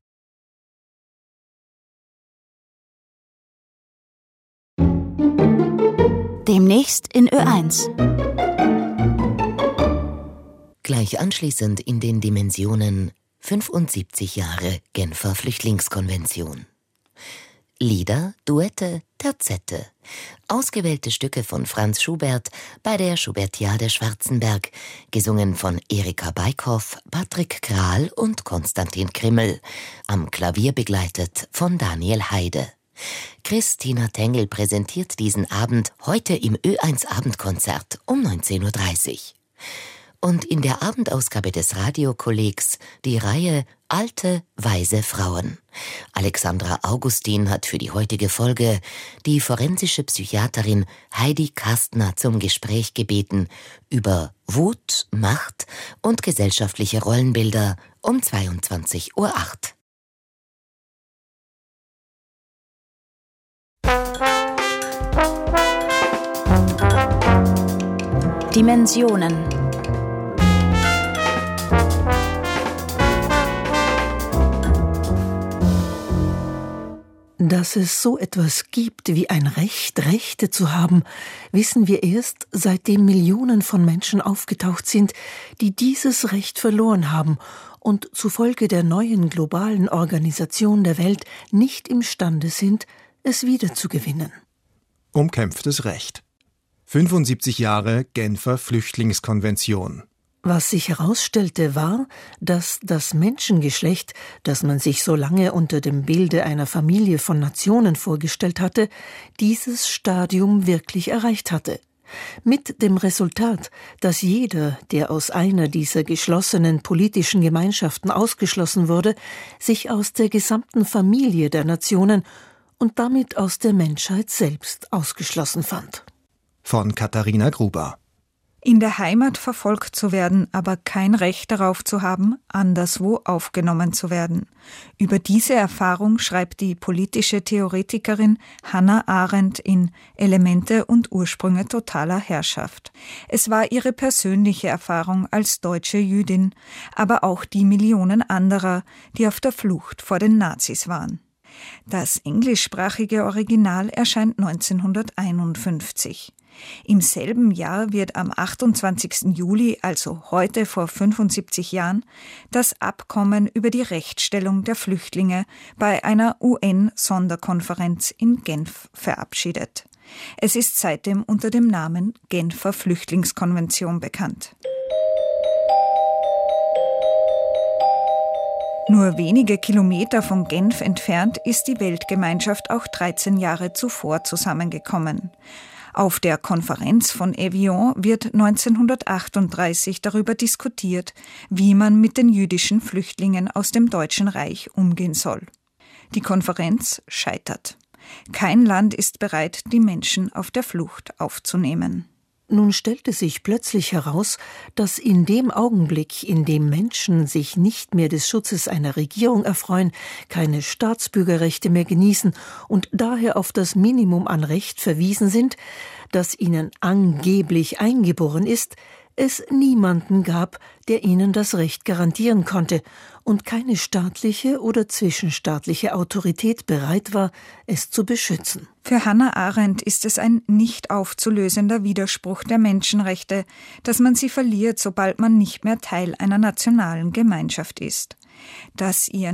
Demnächst in Ö1. Gleich anschließend in den Dimensionen 75 Jahre Genfer Flüchtlingskonvention. Lieder, Duette, Terzette. Ausgewählte Stücke von Franz Schubert bei der Schubertiade Schwarzenberg, gesungen von Erika Beikhoff, Patrick Krahl und Konstantin Krimmel, am Klavier begleitet von Daniel Heide. Christina Tengel präsentiert diesen Abend heute im Ö1 Abendkonzert um 19:30 Uhr. Und in der Abendausgabe des Radiokollegs die Reihe Alte, weise Frauen. Alexandra Augustin hat für die heutige Folge die forensische Psychiaterin Heidi Kastner zum Gespräch gebeten über Wut, Macht und gesellschaftliche Rollenbilder um 22:08 Uhr. Dimensionen. Dass es so etwas gibt wie ein Recht, Rechte zu haben, wissen wir erst, seitdem Millionen von Menschen aufgetaucht sind, die dieses Recht verloren haben und zufolge der neuen globalen Organisation der Welt nicht imstande sind, es wiederzugewinnen. Umkämpftes Recht. 75 Jahre Genfer Flüchtlingskonvention. Was sich herausstellte, war, dass das Menschengeschlecht, das man sich so lange unter dem Bilde einer Familie von Nationen vorgestellt hatte, dieses Stadium wirklich erreicht hatte. Mit dem Resultat, dass jeder, der aus einer dieser geschlossenen politischen Gemeinschaften ausgeschlossen wurde, sich aus der gesamten Familie der Nationen und damit aus der Menschheit selbst ausgeschlossen fand. Von Katharina Gruber. In der Heimat verfolgt zu werden, aber kein Recht darauf zu haben, anderswo aufgenommen zu werden. Über diese Erfahrung schreibt die politische Theoretikerin Hannah Arendt in Elemente und Ursprünge totaler Herrschaft. Es war ihre persönliche Erfahrung als deutsche Jüdin, aber auch die Millionen anderer, die auf der Flucht vor den Nazis waren. Das englischsprachige Original erscheint 1951. Im selben Jahr wird am 28. Juli, also heute vor 75 Jahren, das Abkommen über die Rechtsstellung der Flüchtlinge bei einer UN-Sonderkonferenz in Genf verabschiedet. Es ist seitdem unter dem Namen Genfer Flüchtlingskonvention bekannt. Nur wenige Kilometer von Genf entfernt ist die Weltgemeinschaft auch 13 Jahre zuvor zusammengekommen. Auf der Konferenz von Evian wird 1938 darüber diskutiert, wie man mit den jüdischen Flüchtlingen aus dem Deutschen Reich umgehen soll. Die Konferenz scheitert. Kein Land ist bereit, die Menschen auf der Flucht aufzunehmen. Nun stellte sich plötzlich heraus, dass in dem Augenblick, in dem Menschen sich nicht mehr des Schutzes einer Regierung erfreuen, keine Staatsbürgerrechte mehr genießen und daher auf das Minimum an Recht verwiesen sind, das ihnen angeblich eingeboren ist, es niemanden gab, der ihnen das Recht garantieren konnte und keine staatliche oder zwischenstaatliche Autorität bereit war, es zu beschützen. Für Hannah Arendt ist es ein nicht aufzulösender Widerspruch der Menschenrechte, dass man sie verliert, sobald man nicht mehr Teil einer nationalen Gemeinschaft ist. Dass ihr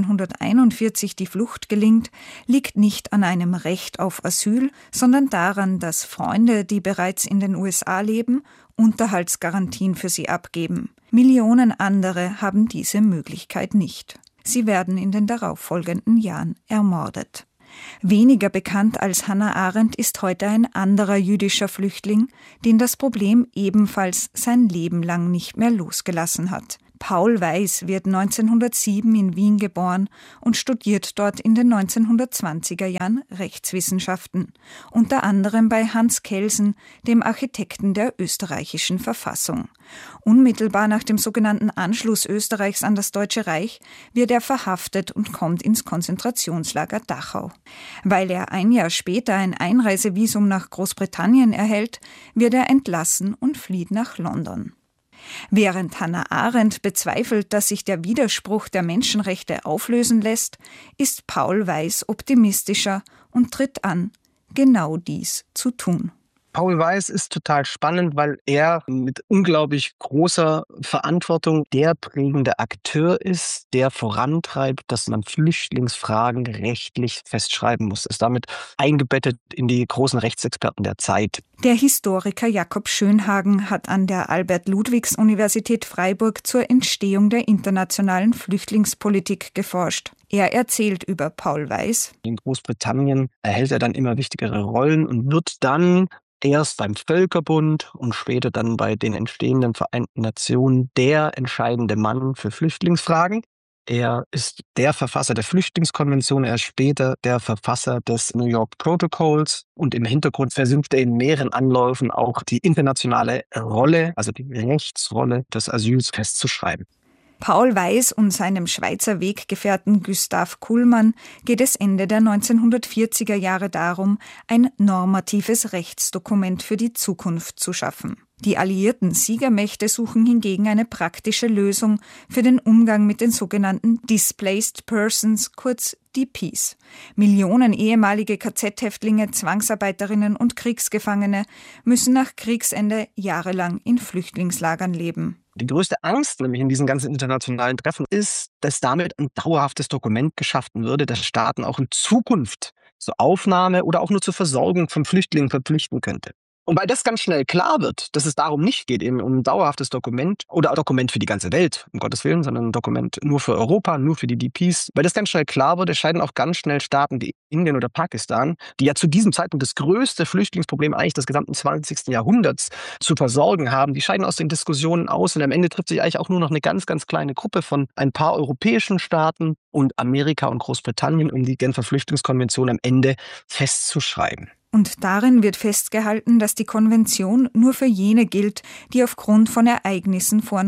1941 die Flucht gelingt, liegt nicht an einem Recht auf Asyl, sondern daran, dass Freunde, die bereits in den USA leben, Unterhaltsgarantien für sie abgeben. Millionen andere haben diese Möglichkeit nicht. Sie werden in den darauffolgenden Jahren ermordet. Weniger bekannt als Hannah Arendt ist heute ein anderer jüdischer Flüchtling, den das Problem ebenfalls sein Leben lang nicht mehr losgelassen hat. Paul Weiß wird 1907 in Wien geboren und studiert dort in den 1920er Jahren Rechtswissenschaften, unter anderem bei Hans Kelsen, dem Architekten der österreichischen Verfassung. Unmittelbar nach dem sogenannten Anschluss Österreichs an das Deutsche Reich wird er verhaftet und kommt ins Konzentrationslager Dachau. Weil er ein Jahr später ein Einreisevisum nach Großbritannien erhält, wird er entlassen und flieht nach London. Während Hannah Arendt bezweifelt, dass sich der Widerspruch der Menschenrechte auflösen lässt, ist Paul Weiß optimistischer und tritt an, genau dies zu tun. Paul Weiß ist total spannend, weil er mit unglaublich großer Verantwortung der prägende Akteur ist, der vorantreibt, dass man Flüchtlingsfragen rechtlich festschreiben muss. Ist damit eingebettet in die großen Rechtsexperten der Zeit. Der Historiker Jakob Schönhagen hat an der Albert-Ludwigs-Universität Freiburg zur Entstehung der internationalen Flüchtlingspolitik geforscht. Er erzählt über Paul Weiß. In Großbritannien erhält er dann immer wichtigere Rollen und wird dann erst beim Völkerbund und später dann bei den entstehenden Vereinten Nationen der entscheidende Mann für Flüchtlingsfragen. Er ist der Verfasser der Flüchtlingskonvention, er ist später der Verfasser des New York Protocols und im Hintergrund versucht er in mehreren Anläufen auch die internationale Rolle, also die Rechtsrolle des Asyls festzuschreiben. Paul Weiß und seinem Schweizer Weggefährten Gustav Kuhlmann geht es Ende der 1940er Jahre darum, ein normatives Rechtsdokument für die Zukunft zu schaffen. Die alliierten Siegermächte suchen hingegen eine praktische Lösung für den Umgang mit den sogenannten Displaced Persons, kurz DPs. Millionen ehemalige KZ-Häftlinge, Zwangsarbeiterinnen und Kriegsgefangene müssen nach Kriegsende jahrelang in Flüchtlingslagern leben. Die größte Angst nämlich in diesen ganzen internationalen Treffen ist, dass damit ein dauerhaftes Dokument geschaffen würde, das Staaten auch in Zukunft zur Aufnahme oder auch nur zur Versorgung von Flüchtlingen verpflichten könnte. Und weil das ganz schnell klar wird, dass es darum nicht geht, eben um ein dauerhaftes Dokument oder ein Dokument für die ganze Welt, um Gottes Willen, sondern ein Dokument nur für Europa, nur für die DPs, weil das ganz schnell klar wird, entscheiden auch ganz schnell Staaten wie Indien oder Pakistan, die ja zu diesem Zeitpunkt das größte Flüchtlingsproblem eigentlich des gesamten 20. Jahrhunderts zu versorgen haben, die scheiden aus den Diskussionen aus und am Ende trifft sich eigentlich auch nur noch eine ganz, ganz kleine Gruppe von ein paar europäischen Staaten und Amerika und Großbritannien, um die Genfer Flüchtlingskonvention am Ende festzuschreiben. Und darin wird festgehalten, dass die Konvention nur für jene gilt, die aufgrund von Ereignissen vor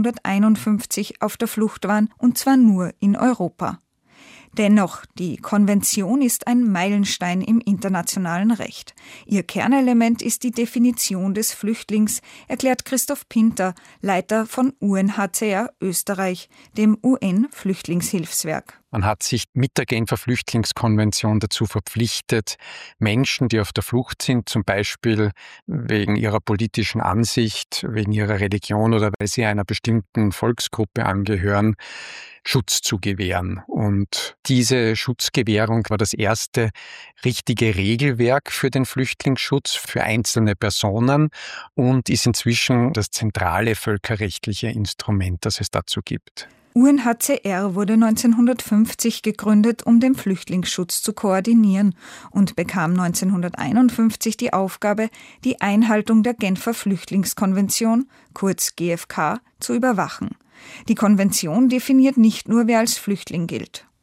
1951 auf der Flucht waren, und zwar nur in Europa. Dennoch, die Konvention ist ein Meilenstein im internationalen Recht. Ihr Kernelement ist die Definition des Flüchtlings, erklärt Christoph Pinter, Leiter von UNHCR Österreich, dem UN-Flüchtlingshilfswerk. Man hat sich mit der Genfer Flüchtlingskonvention dazu verpflichtet, Menschen, die auf der Flucht sind, zum Beispiel wegen ihrer politischen Ansicht, wegen ihrer Religion oder weil sie einer bestimmten Volksgruppe angehören, Schutz zu gewähren. Und diese Schutzgewährung war das erste richtige Regelwerk für den Flüchtlingsschutz für einzelne Personen und ist inzwischen das zentrale völkerrechtliche Instrument, das es dazu gibt. UNHCR wurde 1950 gegründet, um den Flüchtlingsschutz zu koordinieren und bekam 1951 die Aufgabe, die Einhaltung der Genfer Flüchtlingskonvention, kurz GFK, zu überwachen. Die Konvention definiert nicht nur, wer als Flüchtling gilt.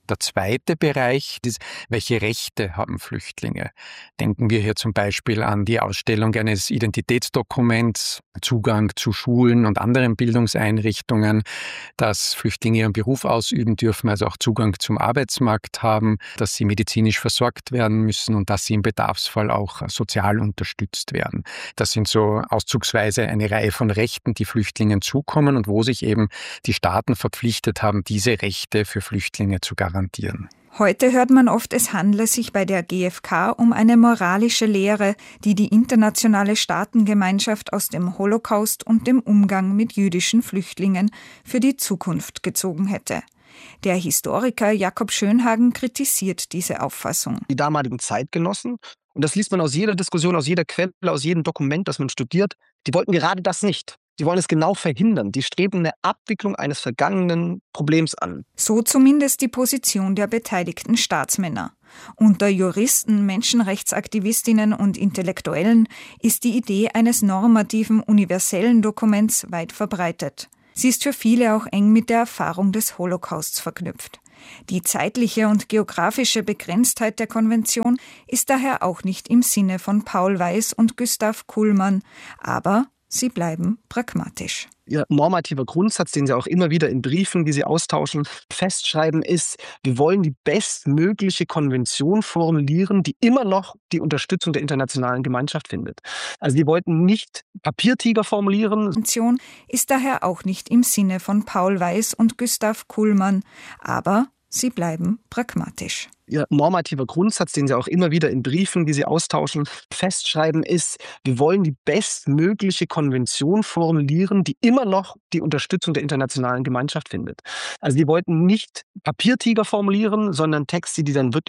Der zweite Bereich ist, welche Rechte haben Flüchtlinge? Denken wir hier zum Beispiel an die Ausstellung eines Identitätsdokuments, Zugang zu Schulen und anderen Bildungseinrichtungen, dass Flüchtlinge ihren Beruf ausüben dürfen, also auch Zugang zum Arbeitsmarkt haben, dass sie medizinisch versorgt werden müssen und dass sie im Bedarfsfall auch sozial unterstützt werden. Das sind so auszugsweise eine Reihe von Rechten, die Flüchtlingen zukommen und wo sich eben die Staaten verpflichtet haben, diese Rechte für Flüchtlinge zu garantieren. Heute hört man oft, es handle sich bei der GfK um eine moralische Lehre, die die internationale Staatengemeinschaft aus dem Holocaust und dem Umgang mit jüdischen Flüchtlingen für die Zukunft gezogen hätte. Der Historiker Jakob Schönhagen kritisiert diese Auffassung. Die damaligen Zeitgenossen, und das liest man aus jeder Diskussion, aus jeder Quelle, aus jedem Dokument, das man studiert, die wollten gerade das nicht. Die wollen es genau verhindern. Die streben eine Abwicklung eines vergangenen Problems an. So zumindest die Position der beteiligten Staatsmänner. Unter Juristen, Menschenrechtsaktivistinnen und Intellektuellen ist die Idee eines normativen, universellen Dokuments weit verbreitet. Sie ist für viele auch eng mit der Erfahrung des Holocausts verknüpft. Die zeitliche und geografische Begrenztheit der Konvention ist daher auch nicht im Sinne von Paul Weiß und Gustav Kullmann, aber sie bleiben pragmatisch. Ihr normativer Grundsatz, den Sie auch immer wieder in Briefen, die Sie austauschen, festschreiben, ist, wir wollen die bestmögliche Konvention formulieren, die immer noch die Unterstützung der internationalen Gemeinschaft findet. Also wir wollten nicht Papiertiger formulieren. Die Konvention ist daher auch nicht im Sinne von Paul Weiß und Gustav Kullmann, aber sie bleiben pragmatisch. Ihr normativer Grundsatz, den Sie auch immer wieder in Briefen, die Sie austauschen, festschreiben, ist, wir wollen die bestmögliche Konvention formulieren, die immer noch die Unterstützung der internationalen Gemeinschaft findet. Also wir wollten nicht Papiertiger formulieren, sondern Texte, die dann wirklich